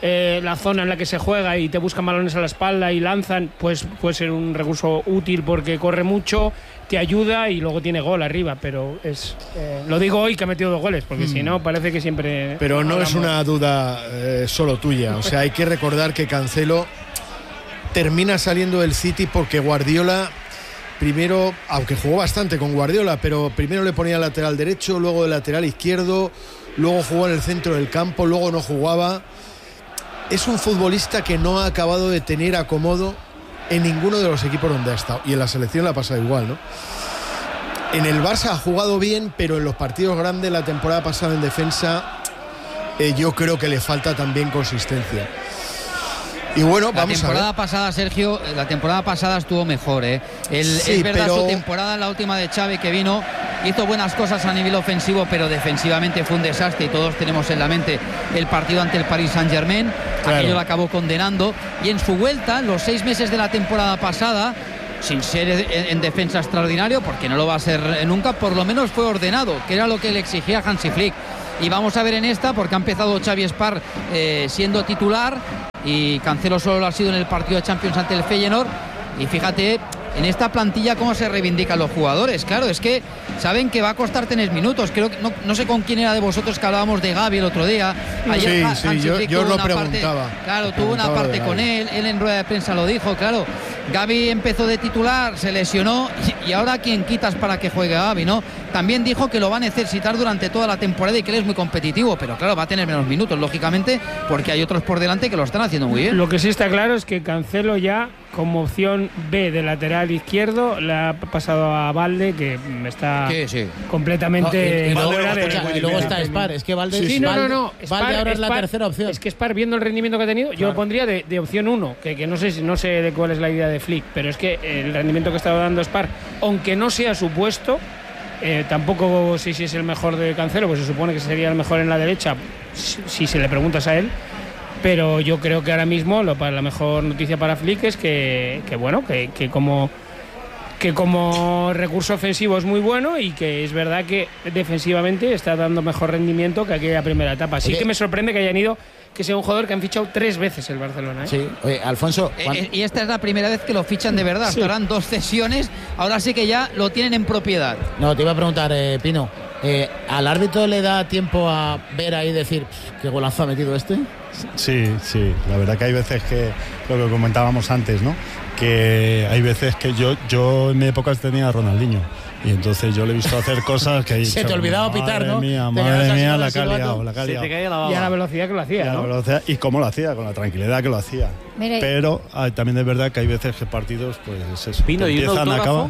C: eh, la zona en la que se juega y te buscan balones a la espalda y lanzan, pues puede ser un recurso útil porque corre mucho, te ayuda y luego tiene gol arriba, pero es eh, lo digo hoy que ha metido dos goles, porque mm. si no parece que siempre...
B: Pero no
C: hablamos.
B: Es una duda eh, solo tuya, o sea, hay que recordar que Cancelo termina saliendo del City porque Guardiola... Primero, aunque jugó bastante con Guardiola, pero primero le ponía lateral derecho, luego de lateral izquierdo, luego jugó en el centro del campo, luego no jugaba. Es un futbolista que no ha acabado de tener acomodo en ninguno de los equipos donde ha estado. Y en la selección le ha pasado igual, ¿no? En el Barça ha jugado bien, pero en los partidos grandes, la temporada pasada en defensa, eh, yo creo que le falta también consistencia. Y bueno,
F: la
B: vamos
F: temporada
B: a ver.
F: pasada, Sergio, la temporada pasada estuvo mejor, ¿eh? El,
B: sí,
F: es verdad,
B: pero...
F: su temporada, la última de Xavi que vino, hizo buenas cosas a nivel ofensivo, pero defensivamente fue un desastre y todos tenemos en la mente el partido ante el Paris Saint-Germain, claro. Aquello lo acabó condenando. Y en su vuelta, los seis meses de la temporada pasada, sin ser en, en defensa extraordinario, porque no lo va a ser nunca, por lo menos fue ordenado, que era lo que le exigía Hansi Flick. Y vamos a ver en esta, porque ha empezado Xavi Spar eh, siendo titular y Cancelo solo lo ha sido en el partido de Champions ante el Feyenoord. Y fíjate en esta plantilla cómo se reivindican los jugadores. Claro, es que saben que va a costar tener minutos. Creo que no, no sé con quién era de vosotros que hablábamos de Gavi el otro día.
B: Ayer sí, sí, yo, yo lo preguntaba.
F: Parte, claro, tuvo una parte con él, él en rueda de prensa lo dijo, claro. Gavi empezó de titular, se lesionó y, y ahora quién quitas para que juegue Gavi, ¿no? También dijo que lo va a necesitar durante toda la temporada y que él es muy competitivo, pero claro, va a tener menos minutos, lógicamente, porque hay otros por delante que lo están haciendo muy bien.
C: Lo que sí está claro es que Cancelo ya, como opción B de lateral izquierdo, le ha pasado a Valde, que está sí, sí. completamente...
A: No, y, y,
C: fuera
A: luego, escucha, de, y luego está Spar, es que Valde,
C: sí, sí, no, no, no.
A: Valde
C: Spar,
A: ahora es
C: Spar,
A: la tercera opción.
C: Es que Spar, viendo el rendimiento que ha tenido, claro. yo lo pondría de, de opción uno, que, que no sé no sé de cuál es la idea de Flick, pero es que el rendimiento que está dando Spar, aunque no sea su puesto, eh, tampoco sé si es el mejor de Cancelo, pues se supone que sería el mejor en la derecha, si, si se le preguntas a él. Pero yo creo que ahora mismo lo, la mejor noticia para Flick es que, que bueno, que, que como que como recurso ofensivo es muy bueno y que es verdad que defensivamente está dando mejor rendimiento que aquella primera etapa. Sí que me sorprende que hayan ido, que sea un jugador que han fichado tres veces el Barcelona, ¿eh?
A: Sí, oye, Alfonso.
F: Eh, y esta es la primera vez que lo fichan de verdad. Sí. Estarán dos cesiones, ahora sí que ya lo tienen en propiedad.
A: No, te iba a preguntar, eh, Pino, eh, ¿al árbitro le da tiempo a ver ahí y decir qué golazo ha metido este?
H: Sí, sí, la verdad que hay veces que, lo que comentábamos antes, ¿no? Que hay veces que yo, yo en mi época tenía a Ronaldinho y entonces yo le he visto hacer cosas que he dicho,
A: se te olvidaba pitar, ¿no?
H: Mía, madre mía, la que ha liado, la que ha liado.
C: Se te caía la baba. Y a la velocidad que lo hacía,
H: y, a la
C: ¿no?
H: velocidad, y cómo lo hacía, con la tranquilidad que lo hacía. Mire. Pero ay, también es verdad que hay veces que partidos pues eso,
D: Pino, ¿y
H: empiezan
D: un
H: a acabar.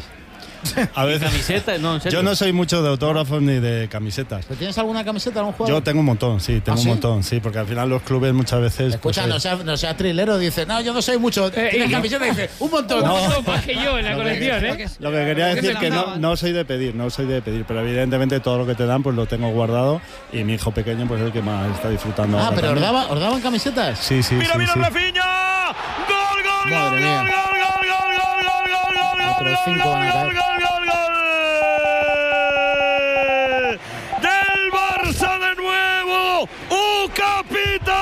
H: A veces,
D: camiseta? No, ¿en serio?
H: Yo no soy mucho de autógrafos ni de camisetas.
A: ¿Pero tienes alguna camiseta de algún jugador?
H: Yo tengo un montón, sí, tengo ¿Ah, sí? un montón, sí, porque al final los clubes muchas veces...
A: Escucha,
H: pues,
A: no sea, no sea trilero, dice, no, yo no soy mucho.
C: Eh,
A: ¿Tienes
C: no.
A: camiseta? Dice, un montón.
C: No, no más que yo en la colección, ¿eh?
H: Lo que quería decir es que no, no soy de pedir, no soy de pedir, pero evidentemente todo lo que te dan pues lo tengo guardado y mi hijo pequeño pues es el que más está disfrutando.
A: Ah, pero os, daba, ¿os daban camisetas?
H: Sí, sí,
E: mira,
H: sí.
E: Mira,
H: sí.
E: Rafinha. Gol, gol,
A: Madre
E: gol,
A: mía.
E: gol, gol, gol, gol, gol, gol, gol, gol,
A: Otros cinco van a caer.
E: gol, gol, gol, gol. Del Barça de nuevo. ¡Un capitán!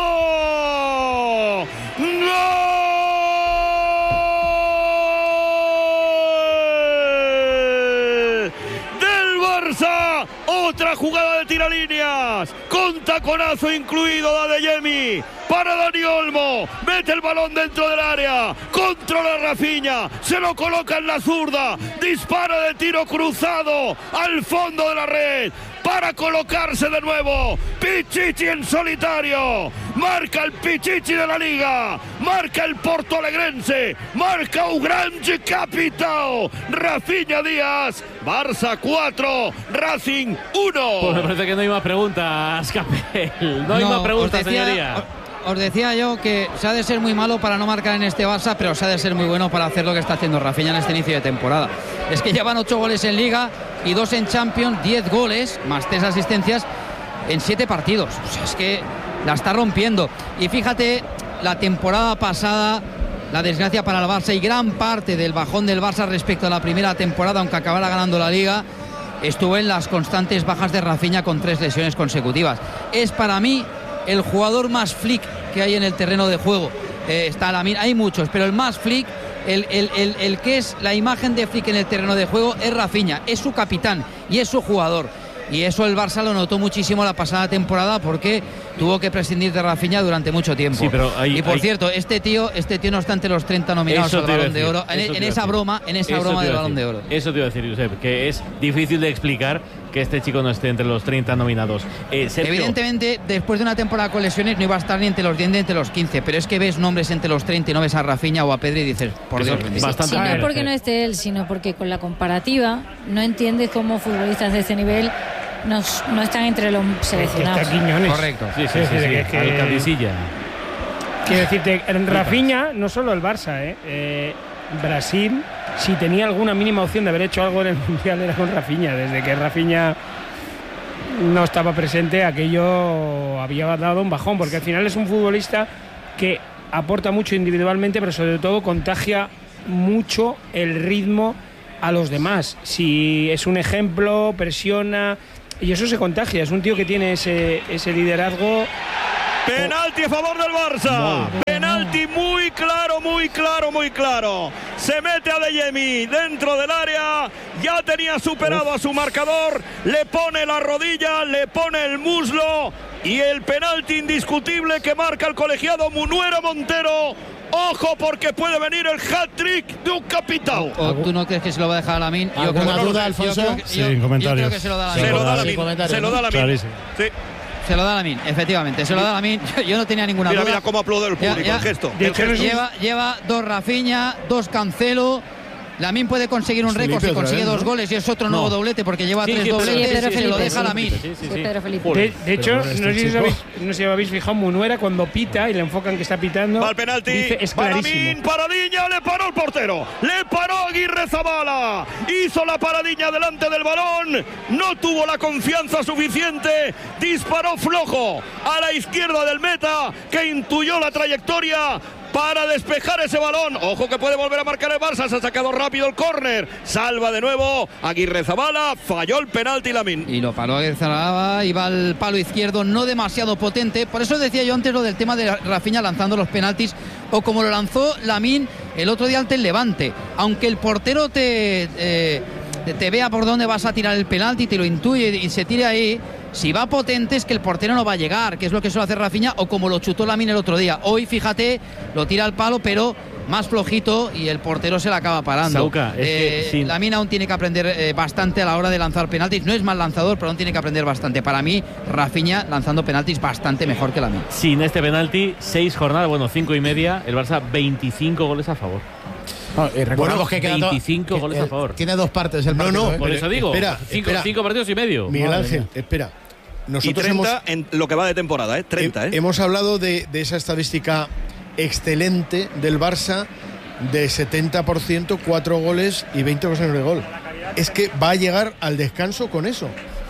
E: Otra jugada de tiralíneas con taconazo incluido de Adeyemi para Dani Olmo, mete el balón dentro del área, controla Rafinha, se lo coloca en la zurda, dispara de tiro cruzado al fondo de la red para colocarse de nuevo. Pichichi en solitario, marca el Pichichi de la Liga, marca el Porto Alegrense, marca un grande capitao, Rafinha Díaz. Barça cuatro, Racing uno.
D: Pues me parece que no hay más preguntas, Capel. No hay
F: no,
D: más preguntas,
F: os decía,
D: señoría.
F: Os, os decía yo que se ha de ser muy malo para no marcar en este Barça, pero se ha de ser muy bueno para hacer lo que está haciendo Rafinha en este inicio de temporada. Es que llevan ocho goles en Liga y dos en Champions, diez goles, más tres asistencias en siete partidos. O sea, es que la está rompiendo. Y fíjate, la temporada pasada, la desgracia para el Barça y gran parte del bajón del Barça respecto a la primera temporada, aunque acabara ganando la Liga, estuvo en las constantes bajas de Rafinha con tres lesiones consecutivas. Es para mí el jugador más Flick que hay en el terreno de juego. Eh, está Lamine, hay muchos, pero el más Flick, el, el, el, el que es la imagen de Flick en el terreno de juego es Rafinha, es su capitán y es su jugador. Y eso el Barça lo notó muchísimo la pasada temporada porque tuvo que prescindir de Rafinha durante mucho tiempo.
D: Sí, pero hay,
F: y por
D: hay...
F: cierto, este tío, este tío no está entre los treinta nominados al Balón de Oro. En, en esa broma, en esa broma del Balón de Oro.
D: Eso te iba a decir, Josep, que es difícil de explicar que este chico no esté entre los treinta nominados. Eh,
F: Evidentemente, después de una temporada con lesiones no iba a estar ni entre los diez ni entre los quince, pero es que ves nombres entre los treinta y no ves a Rafinha o a Pedri y dices, por Dios,
G: bastante. Sí, no es porque no esté él, sino porque con la comparativa no entiendes cómo futbolistas de este nivel No, no están entre los seleccionados.
C: Está Quiñones.
F: Correcto.
D: Sí, sí, sí, sí, sí. Que, al cabecilla.
C: Quiero decirte, en Rafinha, no solo el Barça, ¿eh? Eh, Brasil, si tenía alguna mínima opción de haber hecho algo en el Mundial era con Rafinha. Desde que Rafinha no estaba presente, aquello había dado un bajón, porque al final es un futbolista que aporta mucho individualmente, pero sobre todo contagia mucho el ritmo a los demás. Si es un ejemplo, presiona... Y eso se contagia, es un tío que tiene ese, ese liderazgo.
E: Penalti a favor del Barça. No. Penalti muy claro, muy claro, muy claro. Se mete a Adeyemi dentro del área. Ya tenía superado Uf. a su marcador. Le pone la rodilla, le pone el muslo. Y el penalti indiscutible que marca el colegiado Munuera Montero. Ojo, porque puede venir el hat-trick de un capitán.
F: ¿O, o tú no crees que se lo va a dejar a Lamine?
A: Yo creo que duda, Alfonso.
F: Yo creo que,
H: sí,
F: yo,
H: en comentarios.
F: Yo creo que se lo da a Lamine.
E: Se lo da a Lamine. Se lo da a Lamine. Sí.
F: Se lo da a Lamine, efectivamente. Se lo da a Lamine. Yo, yo no tenía ninguna
E: mira,
F: duda.
E: Mira cómo aplaude el público,
F: ya, ya,
E: el gesto.
F: De
E: el gesto.
F: Lleva, lleva dos Rafinha, dos Cancelo. Lamine puede conseguir un récord si consigue vez, dos ¿no? goles y es otro no. nuevo doblete porque lleva sí, tres sí, dobletes
G: sí,
F: y
G: se
F: lo deja a Lamine.
G: Sí, sí, sí.
C: De, de hecho, no sé, si habéis, no sé si habéis fijado, Munuera cuando pita y le enfocan que está pitando.
E: Va el penalti.
C: Dice, es clarísimo.
E: Paradiña, le paró el portero. Le paró Aguirre Zabala. Hizo la paradiña delante del balón. No tuvo la confianza suficiente. Disparó flojo a la izquierda del meta que intuyó la trayectoria para despejar ese balón. Ojo que puede volver a marcar el Barça. Se ha sacado rápido el córner. Salva de nuevo Aguirre Zabala. Falló el penalti Lamine.
F: Y lo paró Aguirre Zabala. Iba al palo izquierdo, no demasiado potente. Por eso decía yo antes lo del tema de Rafinha lanzando los penaltis. O como lo lanzó Lamine el otro día ante el Levante. Aunque el portero te, eh, te vea por dónde vas a tirar el penalti, te lo intuye y se tire ahí. Si va potente es que el portero no va a llegar, que es lo que suele hacer Rafinha, o como lo chutó Lamine el otro día. Hoy, fíjate, lo tira al palo, pero más flojito y el portero se la acaba parando.
D: Sauca, es
F: eh,
D: que, sí.
F: Lamine aún tiene que aprender eh, bastante a la hora de lanzar penaltis. No es mal lanzador, pero aún tiene que aprender bastante. Para mí, Rafinha lanzando penaltis bastante mejor que Lamine.
D: Sin este penalti, seis jornadas, bueno, cinco y media, el Barça veinticinco goles a favor.
A: No, y recordamos
D: bueno,
A: que
D: veinticinco goles a favor.
A: Tiene dos partes el partido.
B: No, no,
A: ¿eh?
D: Por eso digo,
B: espera,
D: cinco,
B: espera.
D: cinco partidos y medio.
B: Miguel
A: Madre
B: Ángel,
A: mía.
B: espera. Nosotros
E: y treinta
B: hemos,
E: en lo que va de temporada, ¿eh? treinta, ¿eh?
B: Hemos hablado de, de esa estadística excelente del Barça de setenta por ciento, cuatro goles y veinte ocasiones de gol. Es que va a llegar al descanso con eso.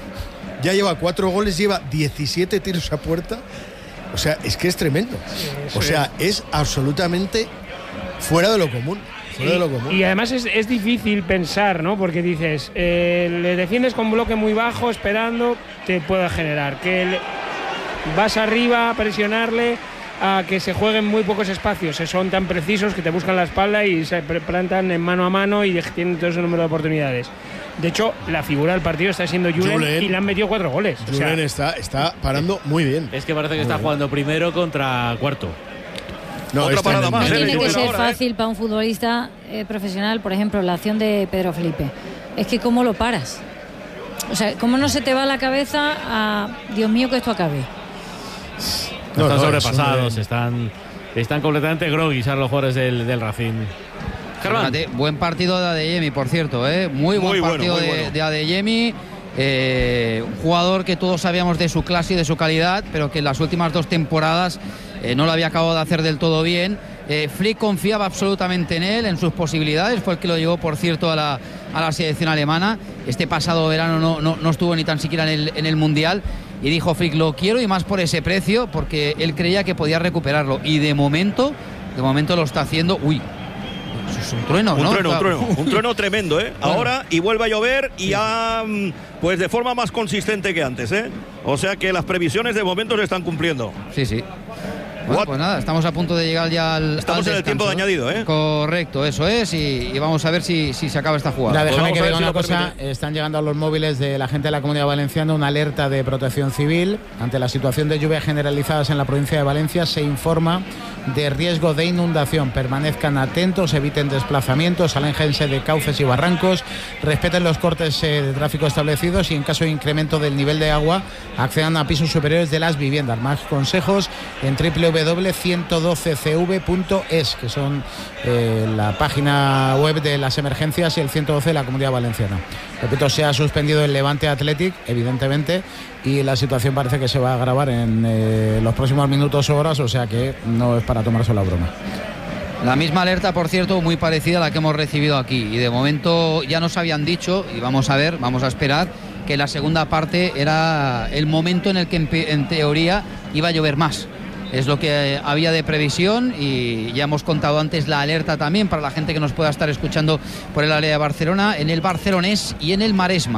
B: Ya lleva cuatro goles, lleva diecisiete tiros a puerta. O sea, es que es tremendo. O sea, es absolutamente fuera de lo común. Fuera de lo común.
C: Y además es, es difícil pensar, ¿no? Porque dices, eh, le defiendes con bloque muy bajo, esperando, te pueda generar. Que le, vas arriba a presionarle, a que se jueguen muy pocos espacios. Son tan precisos que te buscan la espalda y se plantan en mano a mano y tienen todo ese número de oportunidades. De hecho, la figura del partido está siendo Julen, Julen y le han metido cuatro goles.
B: Julen
C: o sea,
B: está, está parando muy bien.
D: Es que parece que
B: muy
D: está
B: bien.
D: jugando primero contra cuarto.
B: No,
E: Otra parada más.
G: No
E: ¿eh?
G: tiene que ser
E: Ahora,
G: fácil ¿eh? para un futbolista eh, profesional, por ejemplo, la acción de Pedro Felipe. Es que ¿cómo lo paras? O sea, ¿cómo no se te va la cabeza a Dios mío que esto acabe?
D: No, están
B: no,
D: sobrepasados,
B: de...
D: están, están completamente groggy los jugadores del, del Racing.
F: Fíjate, buen partido de Adeyemi, por cierto, ¿eh? Muy buen
E: muy
F: partido
E: bueno, muy
F: de,
E: bueno.
F: de Adeyemi. Eh, un jugador que todos sabíamos de su clase y de su calidad, pero que en las últimas dos temporadas eh, no lo había acabado de hacer del todo bien. Eh, Flick confiaba absolutamente en él, en sus posibilidades. Fue el que lo llevó, por cierto, a la, a la selección alemana. Este pasado verano no, no, no estuvo ni tan siquiera en el, en el Mundial. Y dijo Flick, lo quiero y más por ese precio, porque él creía que podía recuperarlo. Y de momento, de momento lo está haciendo. Uy, eso es un trueno,
E: Un
F: ¿no?
E: trueno, un
F: O sea,
E: trueno, un trueno tremendo, ¿eh?
F: Bueno.
E: Ahora, y vuelve a llover y ya, mm, pues de forma más consistente que antes, ¿eh? O sea que las previsiones de momento se están cumpliendo.
F: Sí, sí. Bueno, pues nada, estamos a punto de llegar ya al.
E: Estamos
F: al
E: en el tiempo de añadido, ¿eh?
F: Correcto, eso es, y, y vamos a ver si, si se acaba esta jugada.
A: Ya, déjame
E: Pues
A: que
E: vamos a
A: diga
E: ver si
A: una
E: lo
A: cosa.
E: permite.
A: Están llegando a los móviles de la gente de la Comunidad Valenciana una alerta de protección civil. Ante la situación de lluvias generalizadas en la provincia de Valencia, se informa de riesgo de inundación. Permanezcan atentos, eviten desplazamientos, aléjense de cauces y barrancos, respeten los cortes eh, de tráfico establecidos y en caso de incremento del nivel de agua, accedan a pisos superiores de las viviendas. Más consejos en doble u doble u doble u punto ciento doce c v punto es, que son eh, la página web de las emergencias y el ciento doce de la Comunidad Valenciana. Repito, se ha suspendido el Levante Athletic, evidentemente, y la situación parece que se va a agravar en eh, los próximos minutos o horas, o sea que no es para tomarse la broma.
F: La misma alerta, por cierto, muy parecida a la que hemos recibido aquí, y de momento ya nos habían dicho, y vamos a ver, vamos a esperar, que la segunda parte era el momento en el que en, en teoría iba a llover más. Es lo que había de previsión, y ya hemos contado antes la alerta también para la gente que nos pueda estar escuchando por el área de Barcelona, en el Barcelonés y en el Maresma.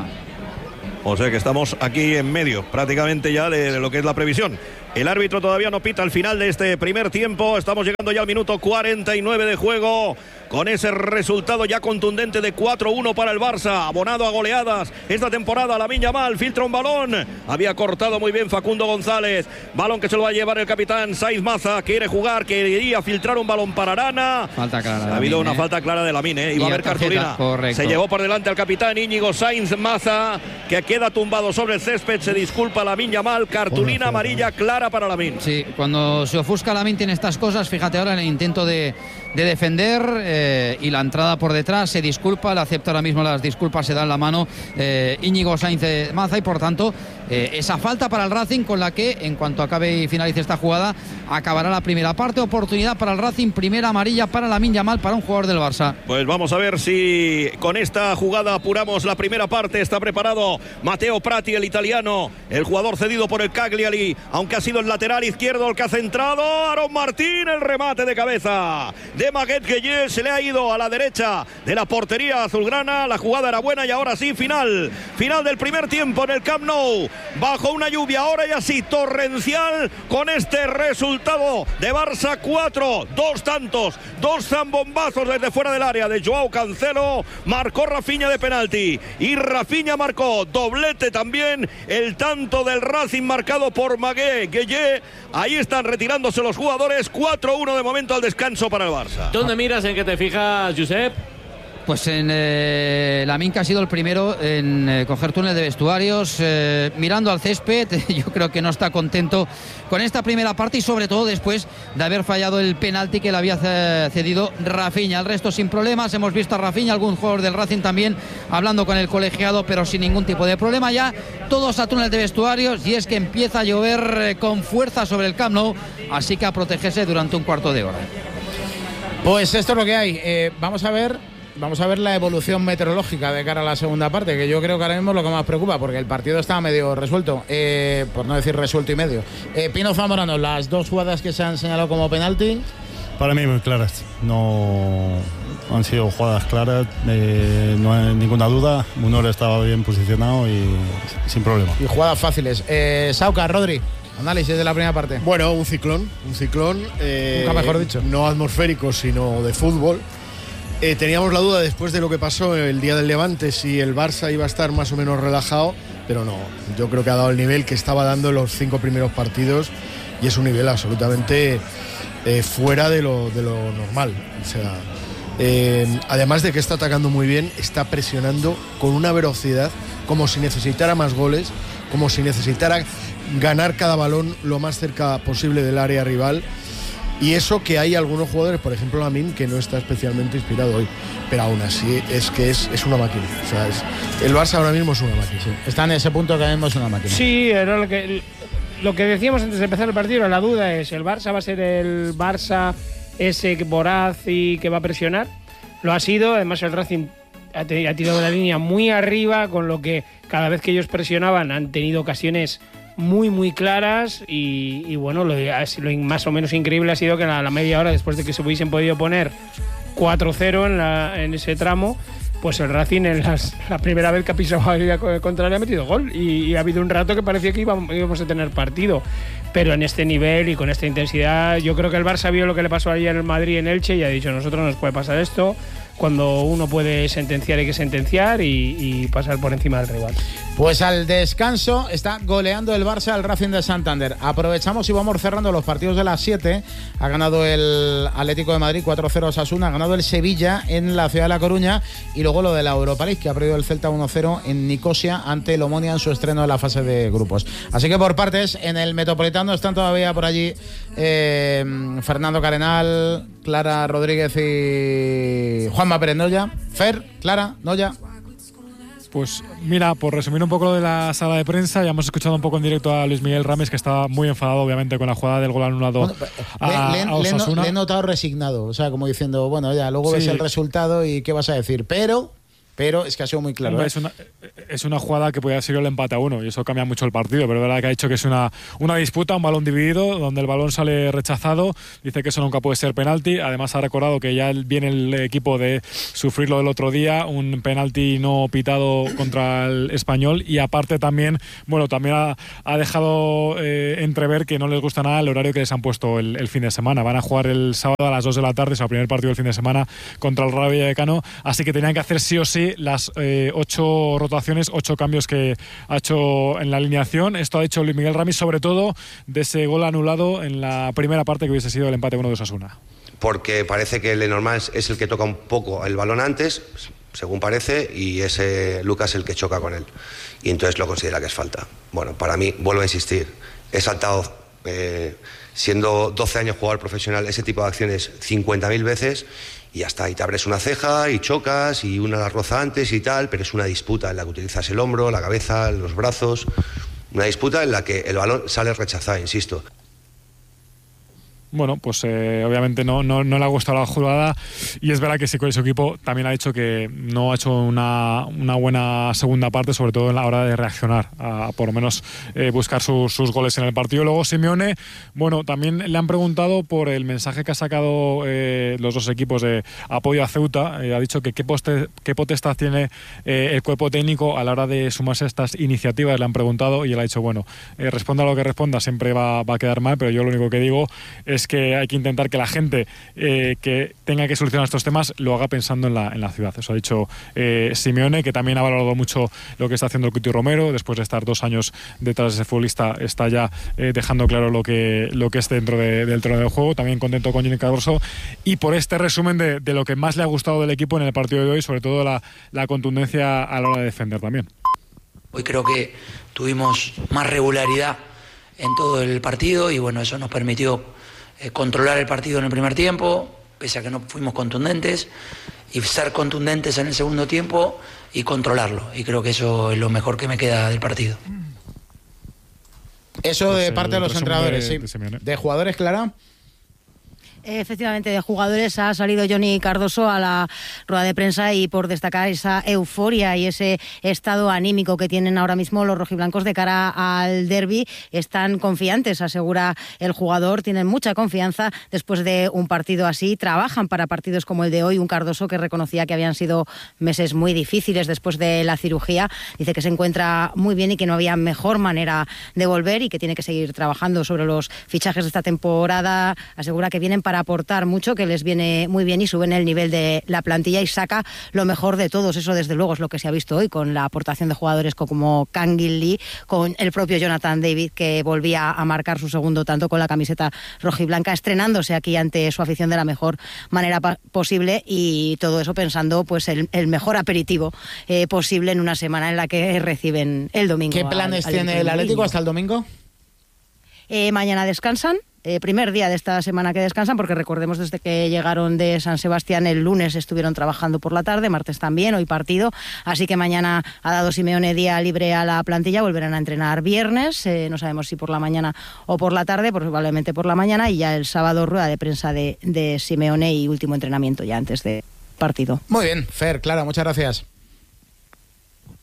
E: O sea que estamos aquí en medio prácticamente ya de, de lo que es la previsión. El árbitro todavía no pita al final de este primer tiempo. Estamos llegando ya al minuto cuarenta y nueve de juego, con ese resultado ya contundente de cuatro uno para el Barça, abonado a goleadas esta temporada. Lamine Yamal filtra un balón, había cortado muy bien Facundo González, balón que se lo va a llevar el capitán Sainz Maza, quiere jugar, quería filtrar un balón para Arana.
F: Falta clara.
E: Ha habido
F: Lamine,
E: una
F: ¿eh?
E: falta clara de Lamine, ¿eh? Iba a haber cartulina.
F: Correcto.
E: Se llevó por delante al capitán Íñigo Sainz Maza, que queda tumbado sobre el césped. Se disculpa Lamine Yamal, cartulina amarilla clara para Lamine.
F: Sí, cuando se ofusca Lamine en estas cosas, fíjate ahora en el intento de, de defender eh, y la entrada por detrás, se disculpa, le acepta ahora mismo las disculpas, se da en la mano eh, Íñigo Sainz Maza, y por tanto eh, esa falta para el Racing, con la que en cuanto acabe y finalice esta jugada acabará la primera parte. Oportunidad para el Racing, primera amarilla para Lamine Yamal, para un jugador del Barça.
E: Pues vamos a ver si con esta jugada apuramos la primera parte. Está preparado Matteo Prati, el italiano, el jugador cedido por el Cagliari, aunque ha sido el lateral izquierdo el que ha centrado. Aaron Martín, el remate de cabeza de Maguette Gueye, se le ha ido a la derecha de la portería azulgrana. La jugada era buena y ahora sí, final final del primer tiempo en el Camp Nou, bajo una lluvia ahora y así torrencial, con este resultado de Barça cuatro, dos tantos, dos zambombazos desde fuera del área de Joao Cancelo. Marcó Rafinha de penalti y Rafinha marcó doblete también, el tanto del Racing marcado por Maguette Gueye. Ahí están retirándose los jugadores. Cuatro uno de momento al descanso para el Barça.
D: ¿Dónde miras, en qué te fijas, Josep?
F: Pues en eh, Lamine, que ha sido el primero en eh, coger túnel de vestuarios, eh, mirando al césped. Yo creo que no está contento con esta primera parte, y sobre todo después de haber fallado el penalti que le había cedido Rafinha. El resto sin problemas. Hemos visto a Rafinha, algún jugador del Racing también, hablando con el colegiado, pero sin ningún tipo de problema. Ya todos a túnel de vestuarios, y es que empieza a llover eh, con fuerza sobre el Camp Nou, así que a protegerse durante un cuarto de hora.
A: Pues esto es lo que hay. Eh, vamos a ver Vamos a ver la evolución meteorológica de cara a la segunda parte, que yo creo que ahora mismo es lo que más preocupa, porque el partido está medio resuelto, eh, por no decir resuelto y medio. Eh, Pino Zamorano, las dos jugadas que se han señalado como penalti.
H: Para mí muy claras, no han sido jugadas claras, eh, no hay ninguna duda. Munor estaba bien posicionado y sin problema.
A: Y jugadas fáciles. Eh, Sauca, Rodri, análisis de la primera parte.
B: Bueno, un ciclón, un ciclón. Eh,
A: Nunca mejor dicho.
B: No atmosférico, sino de fútbol. Eh, teníamos la duda después de lo que pasó el día del Levante si el Barça iba a estar más o menos relajado, pero no, yo creo que ha dado el nivel que estaba dando en los cinco primeros partidos, y es un nivel absolutamente eh, fuera de lo, de lo normal. O sea, eh, además de que está atacando muy bien, está presionando con una velocidad como si necesitara más goles, como si necesitara ganar cada balón lo más cerca posible del área rival. Y eso que hay algunos jugadores, por ejemplo Lamine, que no está especialmente inspirado hoy, pero aún así es que es, es una máquina. O sea, es, el Barça ahora mismo es una máquina.
A: Sí, está en ese punto que ahora mismo es una máquina.
C: Sí, era lo que, lo que decíamos antes de empezar el partido. La duda es, ¿el Barça va a ser el Barça ese voraz y que va a presionar? Lo ha sido, además el Racing ha, te, ha tirado la línea muy arriba, con lo que cada vez que ellos presionaban han tenido ocasiones muy muy claras, y, y bueno, lo, lo más o menos increíble ha sido que a la, la media hora, después de que se hubiesen podido poner cuatro cero en, la, en ese tramo, pues el Racing en las, la primera vez que ha pisado a la contraria ha metido gol y, y ha habido un rato que parecía que íbamos, íbamos a tener partido, pero en este nivel y con esta intensidad yo creo que el Barça vio lo que le pasó ayer en el Madrid en Elche y ha dicho, nosotros nos puede pasar esto. Cuando uno puede sentenciar hay que sentenciar y, y pasar por encima del rival.
A: Pues al descanso está goleando el Barça al Racing de Santander. Aprovechamos y vamos cerrando los partidos de las siete. Ha ganado el Atlético de Madrid cuatro cero a Osasuna, ha ganado el Sevilla en la ciudad de La Coruña y luego lo de la Europa League, que ha perdido el Celta uno cero en Nicosia ante el Omonia en su estreno en la fase de grupos. Así que por partes, en el Metropolitano están todavía por allí eh, Fernando Carenal, Clara Rodríguez y Juanma Pérez Noya. Fer, Clara, Noya.
I: Pues mira, por resumir un poco lo de la sala de prensa, ya hemos escuchado un poco en directo a Luis Miguel Ramis, que estaba muy enfadado obviamente con la jugada del gol anulado bueno, a,
A: le, le,
I: a Osasuna.
A: Le he notado resignado, o sea, como diciendo, bueno, ya luego
I: sí.
A: ves el resultado y qué vas a decir, pero... Pero es que ha sido muy claro.
I: Hombre,
A: ¿eh?
I: es, una, es una jugada que podía ser el empate a uno y eso cambia mucho el partido. Pero es verdad que ha dicho que es una, una disputa, un balón dividido, donde el balón sale rechazado. Dice que eso nunca puede ser penalti. Además ha recordado que ya viene el equipo de sufrirlo del otro día, un penalti no pitado contra el Español. Y aparte también, bueno, también ha, ha dejado eh, entrever que no les gusta nada el horario que les han puesto el, el fin de semana. Van a jugar el sábado a las dos de la tarde, es el primer partido del fin de semana contra el Rayo Vallecano. Así que tenían que hacer sí o sí las eh, ocho rotaciones, ocho cambios que ha hecho en la alineación. Esto ha hecho Luis Miguel Ramis, sobre todo de ese gol anulado en la primera parte que hubiese sido el empate uno de Osasuna.
J: Porque parece que Lenormand es el que toca un poco el balón antes, según parece, y es eh, Lucas el que choca con él. Y entonces lo considera que es falta. Bueno, para mí, vuelvo a insistir, he saltado, eh, siendo doce años jugador profesional, ese tipo de acciones cincuenta mil veces. Y ya está, y te abres una ceja y chocas y una la roza antes y tal, pero es una disputa en la que utilizas el hombro, la cabeza, los brazos, una disputa en la que el balón sale rechazado, insisto.
I: Bueno, pues eh, obviamente no, no, no le ha gustado la jugada y es verdad que sí, con su equipo también ha dicho que no ha hecho una, una buena segunda parte, sobre todo en la hora de reaccionar, a, a por lo menos eh, buscar su, sus goles en el partido. Luego Simeone, bueno, también le han preguntado por el mensaje que ha sacado eh, los dos equipos de apoyo a Ceuta. Eh, ha dicho que qué, poste, qué potestad tiene eh, el cuerpo técnico a la hora de sumarse a estas iniciativas, le han preguntado y él ha dicho, bueno, eh, responda a lo que responda, siempre va, va a quedar mal, pero yo lo único que digo es que hay que intentar que la gente eh, que tenga que solucionar estos temas lo haga pensando en la, en la ciudad. Eso ha dicho eh, Simeone, que también ha valorado mucho lo que está haciendo el Cuti Romero. Después de estar dos años detrás de ese futbolista, está ya eh, dejando claro lo que, lo que es dentro de, del terreno del juego. También contento con Jenny Cardoso. Y por este resumen de, de lo que más le ha gustado del equipo en el partido de hoy, sobre todo la, la contundencia a la hora de defender también.
K: Hoy creo que tuvimos más regularidad en todo el partido y bueno, eso nos permitió Eh, controlar el partido en el primer tiempo, pese a que no fuimos contundentes, y ser contundentes en el segundo tiempo y controlarlo. Y creo que eso es lo mejor que me queda del partido.
A: Eso de parte de los entrenadores,
I: de,
A: sí.
I: De,
A: ¿De jugadores, Clara?
L: Efectivamente, de jugadores ha salido Johnny Cardoso a la rueda de prensa y por destacar esa euforia y ese estado anímico que tienen ahora mismo los rojiblancos de cara al derbi. Están confiantes, asegura el jugador, tienen mucha confianza después de un partido así, trabajan para partidos como el de hoy. Un Cardoso que reconocía que habían sido meses muy difíciles después de la cirugía, dice que se encuentra muy bien y que no había mejor manera de volver y que tiene que seguir trabajando sobre los fichajes de esta temporada. Asegura que vienen para aportar mucho, que les viene muy bien y suben el nivel de la plantilla y saca lo mejor de todos. Eso desde luego es lo que se ha visto hoy con la aportación de jugadores como Kangin Lee, con el propio Jonathan David, que volvía a marcar su segundo tanto con la camiseta rojiblanca, estrenándose aquí ante su afición de la mejor manera posible, y todo eso pensando pues el, el mejor aperitivo eh, posible en una semana en la que reciben el domingo.
A: ¿Qué planes al, al tiene el Atlético hasta el domingo?
L: Eh, mañana descansan. Eh, primer día de esta semana que descansan, porque recordemos desde que llegaron de San Sebastián el lunes estuvieron trabajando por la tarde, martes también, hoy partido, así que mañana ha dado Simeone día libre a la plantilla, volverán a entrenar viernes, eh, no sabemos si por la mañana o por la tarde, probablemente por la mañana, y ya el sábado rueda de prensa de, de Simeone y último entrenamiento ya antes de partido.
A: Muy bien, Fer, Clara, muchas gracias.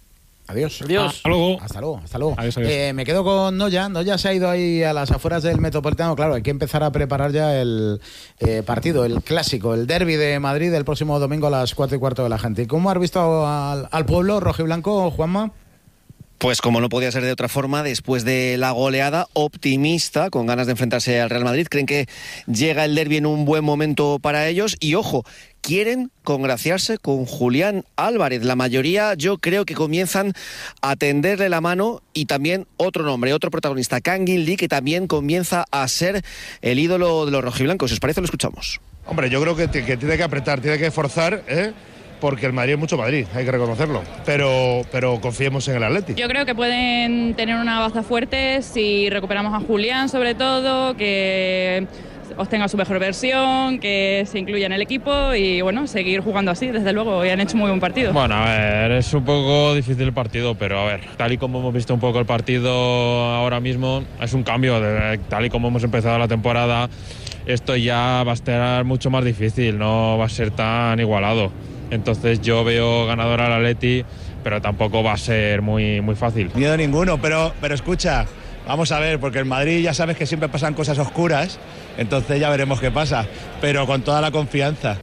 A: Adiós.
D: Adiós.
I: Hasta luego.
A: Hasta luego, hasta luego.
I: Adiós, adiós.
A: Eh, me quedo con Noya. Noya se ha ido ahí a las afueras del Metropolitano. Claro, hay que empezar a preparar ya el eh, partido, el clásico, el derbi de Madrid el próximo domingo a las cuatro y cuarto de la gente. ¿Cómo has visto al, al pueblo rojiblanco, Juanma?
M: Pues como no podía ser de otra forma, después de la goleada, optimista, con ganas de enfrentarse al Real Madrid. Creen que llega el derbi en un buen momento para ellos y, ojo, quieren congraciarse con Julián Álvarez. La mayoría, yo creo que comienzan a tenderle la mano, y también otro nombre, otro protagonista, Kangin Lee, que también comienza a ser el ídolo de los rojiblancos. ¿Os parece? Lo escuchamos.
N: Hombre, yo creo que, t- que tiene que apretar, tiene que forzar, ¿eh? Porque el Madrid es mucho Madrid, hay que reconocerlo, pero, pero confiemos en el Atleti.
O: Yo creo que pueden tener una baza fuerte si recuperamos a Julián, sobre todo, que obtenga su mejor versión, que se incluya en el equipo y bueno, seguir jugando así, desde luego, y han hecho muy buen partido.
P: Bueno, a ver, es un poco difícil el partido, pero a ver, tal y como hemos visto un poco el partido ahora mismo, es un cambio, de, tal y como hemos empezado la temporada, esto ya va a estar mucho más difícil, no va a ser tan igualado. Entonces yo veo ganador al Atleti, pero tampoco va a ser muy, muy fácil.
Q: Miedo ninguno, pero, pero escucha, vamos a ver, porque en Madrid ya sabes que siempre pasan cosas oscuras, entonces ya veremos qué pasa, pero con toda la confianza.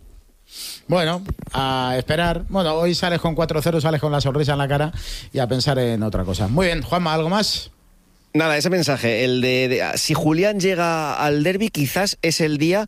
A: Bueno, a esperar. Bueno, hoy sales con cuatro cero, sales con la sonrisa en la cara y a pensar en otra cosa. Muy bien, Juanma, ¿algo más?
M: Nada, ese mensaje, el de, de si Julián llega al derbi, quizás es el día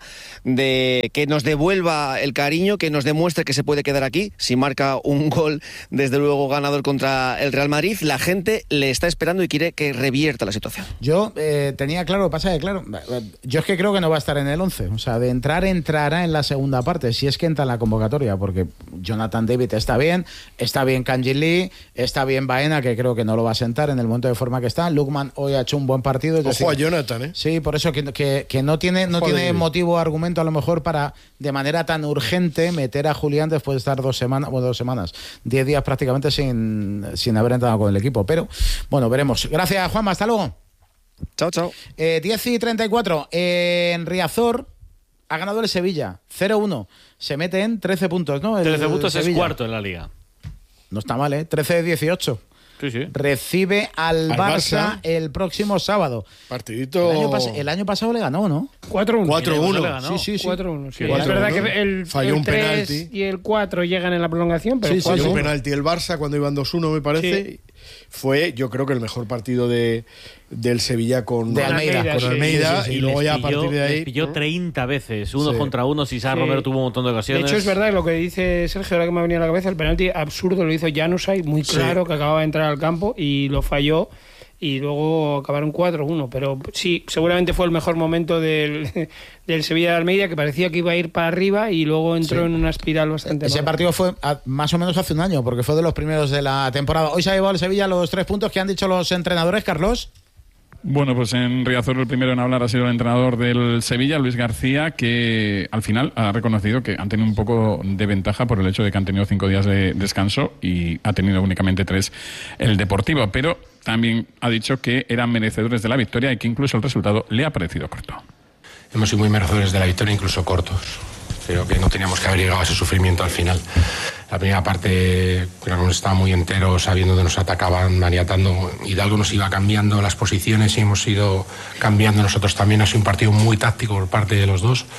M: de que nos devuelva el cariño, que nos demuestre que se puede quedar aquí. Si marca un gol, desde luego ganador contra el Real Madrid, la gente le está esperando y quiere que revierta la situación.
A: Yo eh, tenía claro, pasa que claro, yo es que creo que no va a estar en el once, o sea, de entrar, entrará en la segunda parte, si es que entra en la convocatoria, porque Jonathan David está bien, está bien Kangin Lee, está bien Baena, que creo que no lo va a sentar en el momento de forma que está, Lukman hoy ha hecho un buen partido.
B: Ojo decir, a Jonathan, ¿eh?
A: Sí, por eso que, que, que no tiene, no tiene motivo o argumento a lo mejor para de manera tan urgente meter a Julián después de estar dos semanas, bueno, dos semanas, diez días prácticamente sin, sin haber entrado con el equipo. Pero bueno, veremos. Gracias, Juanma, hasta luego.
M: Chao, chao.
A: Eh, diez y treinta y cuatro. Eh, en Riazor ha ganado el Sevilla, cero uno. Se mete en trece puntos, ¿no? El,
D: trece puntos
A: el
D: es cuarto en la Liga.
A: No está mal, ¿eh? trece dieciocho.
D: Sí, sí.
A: Recibe al, al Barça, Barça el próximo sábado.
B: Partidito.
A: El año, pas- el año pasado le ganó, ¿no?
C: cuatro uno.
B: cuatro uno.
A: Sí, sí, sí.
C: cuatro uno. Sí.
B: cuatro uno.
C: Es verdad que el,
B: falló
C: el
B: un
C: tres
B: penalti
C: y el cuatro llegan en la prolongación, pero
B: sí,
C: sí,
B: falló un penalti el Barça cuando iban dos uno, me parece. Sí. Fue, yo creo que el mejor partido de del Sevilla con
A: de Almeida,
B: con Almeida sí, sí, sí. Y, y luego ya
D: pilló,
B: a partir de ahí
D: les pilló treinta veces, uno
B: sí.
D: contra uno. César sí. Romero tuvo un montón de ocasiones.
C: De hecho, es verdad lo que dice Sergio, ahora que me ha venido a la cabeza, el penalti absurdo lo hizo Januzaj, muy claro, sí. que acababa de entrar al campo y lo falló. Y luego acabaron cuatro uno, pero sí, seguramente fue el mejor momento del, del Sevilla de Almeida, que parecía que iba a ir para arriba y luego entró sí. en una espiral bastante
A: Ese
C: mala.
A: partido fue a, más o menos hace un año, porque fue de los primeros de la temporada. Hoy se ha llevado el Sevilla los tres puntos que han dicho los entrenadores, Carlos.
R: Bueno, pues en Riazor el primero en hablar ha sido el entrenador del Sevilla, Luis García, que al final ha reconocido que han tenido un poco de ventaja por el hecho de que han tenido cinco días de descanso y ha tenido únicamente tres el Deportivo, pero también ha dicho que eran merecedores de la victoria y que incluso el resultado le ha parecido corto.
S: Hemos sido muy merecedores de la victoria, incluso cortos. Creo que no teníamos que haber llegado a ese sufrimiento al final. La primera parte creo que hemos estado muy enteros, sabiendo que nos atacaban, maniatando. Hidalgo nos iba cambiando las posiciones y hemos ido cambiando nosotros también. Ha sido un partido muy táctico por parte de los dos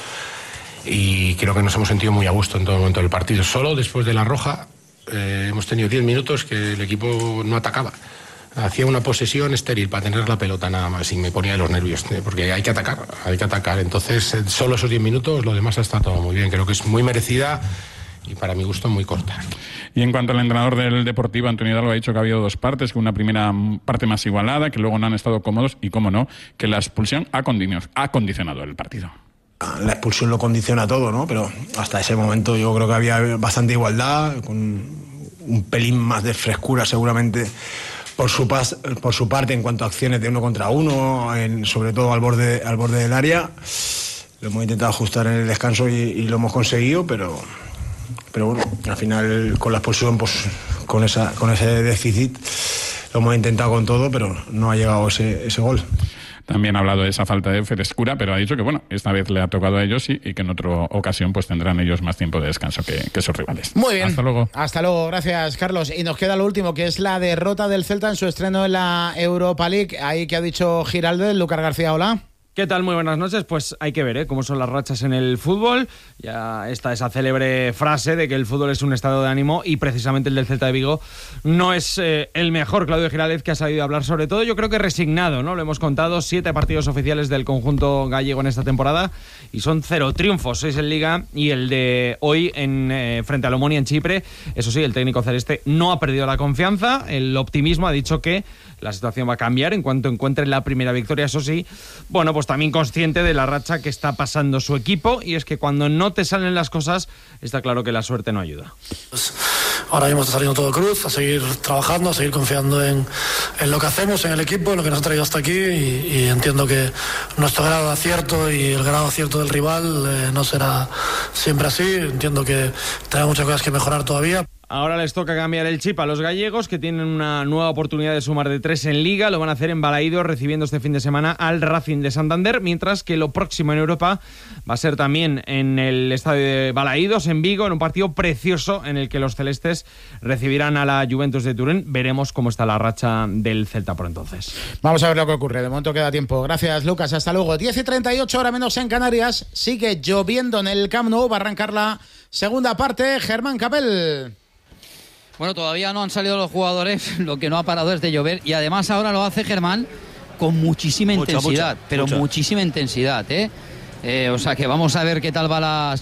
S: y creo que nos hemos sentido muy a gusto en todo momento del partido. Solo después de la roja eh, hemos tenido diez minutos que el equipo no atacaba. Hacía una posesión estéril para tener la pelota nada más y me ponía de los nervios, porque hay que atacar, hay que atacar. Entonces, solo esos diez minutos, lo demás está todo muy bien. Creo que es muy merecida y para mi gusto muy corta.
R: Y en cuanto al entrenador del Deportivo, Antonio Hidalgo ha dicho que ha habido dos partes, que una primera parte más igualada, que luego no han estado cómodos y, cómo no, que la expulsión ha condicionado el partido.
Q: La expulsión lo condiciona todo, ¿no? Pero hasta ese momento yo creo que había bastante igualdad, con un pelín más de frescura seguramente por su, pas, por su parte en cuanto a acciones de uno contra uno, en, sobre todo al borde, al borde del área. Lo hemos intentado ajustar en el descanso y, y lo hemos conseguido, pero, pero bueno, al final con la expulsión, pues con, esa, con ese déficit lo hemos intentado con todo, pero no ha llegado ese, ese gol.
R: también ha hablado de esa falta de frescura, pero ha dicho que bueno, esta vez le ha tocado a ellos y, y que en otra ocasión pues tendrán ellos más tiempo de descanso que, que sus rivales.
A: Muy bien.
R: Hasta luego.
A: Hasta luego, gracias Carlos. Y nos queda lo último, que es la derrota del Celta en su estreno en la Europa League. Ahí que ha dicho Giraldez. Lucas García, hola.
T: ¿Qué tal? Muy buenas noches. Pues hay que ver ¿eh? cómo son las rachas en el fútbol. Ya está esa célebre frase de que el fútbol es un estado de ánimo y precisamente el del Celta de Vigo no es eh, el mejor. Claudio Giraldez, que ha sabido hablar sobre todo, yo creo que resignado, ¿no? Lo hemos contado, siete partidos oficiales del conjunto gallego en esta temporada y son cero triunfos, seis en Liga y el de hoy en eh, frente al Omonia en Chipre. Eso sí, el técnico celeste no ha perdido la confianza, el optimismo, ha dicho que la situación va a cambiar en cuanto encuentre la primera victoria, eso sí. Bueno, pues también consciente de la racha que está pasando su equipo, y es que cuando no te salen las cosas, está claro que la suerte no ayuda.
U: Pues ahora mismo está saliendo todo cruz, a seguir trabajando, a seguir confiando en, en lo que hacemos, en el equipo, en lo que nos ha traído hasta aquí, y, y entiendo que nuestro grado de acierto y el grado de acierto del rival eh, no será siempre así. Entiendo que tenemos muchas cosas que mejorar todavía.
T: Ahora les toca cambiar el chip a los gallegos, que tienen una nueva oportunidad de sumar de tres en Liga. Lo van a hacer en Balaídos, recibiendo este fin de semana al Racing de Santander, mientras que lo próximo en Europa va a ser también en el estadio de Balaídos, en Vigo, en un partido precioso en el que los celestes recibirán a la Juventus de Turín. Veremos cómo está la racha del Celta por entonces.
A: Vamos a ver lo que ocurre. De momento queda tiempo. Gracias, Lucas. Hasta luego. diez y treinta y ocho, hora menos en Canarias. Sigue lloviendo en el Camp Nou. Va a arrancar la segunda parte. Germán Capel.
F: Bueno, todavía no han salido los jugadores, lo que no ha parado es de llover, y además ahora lo hace Germán con muchísima
E: Mucha,
F: intensidad,
E: mucha,
F: pero
E: mucha.
F: muchísima intensidad, ¿eh? Eh, o sea que vamos a ver qué tal va la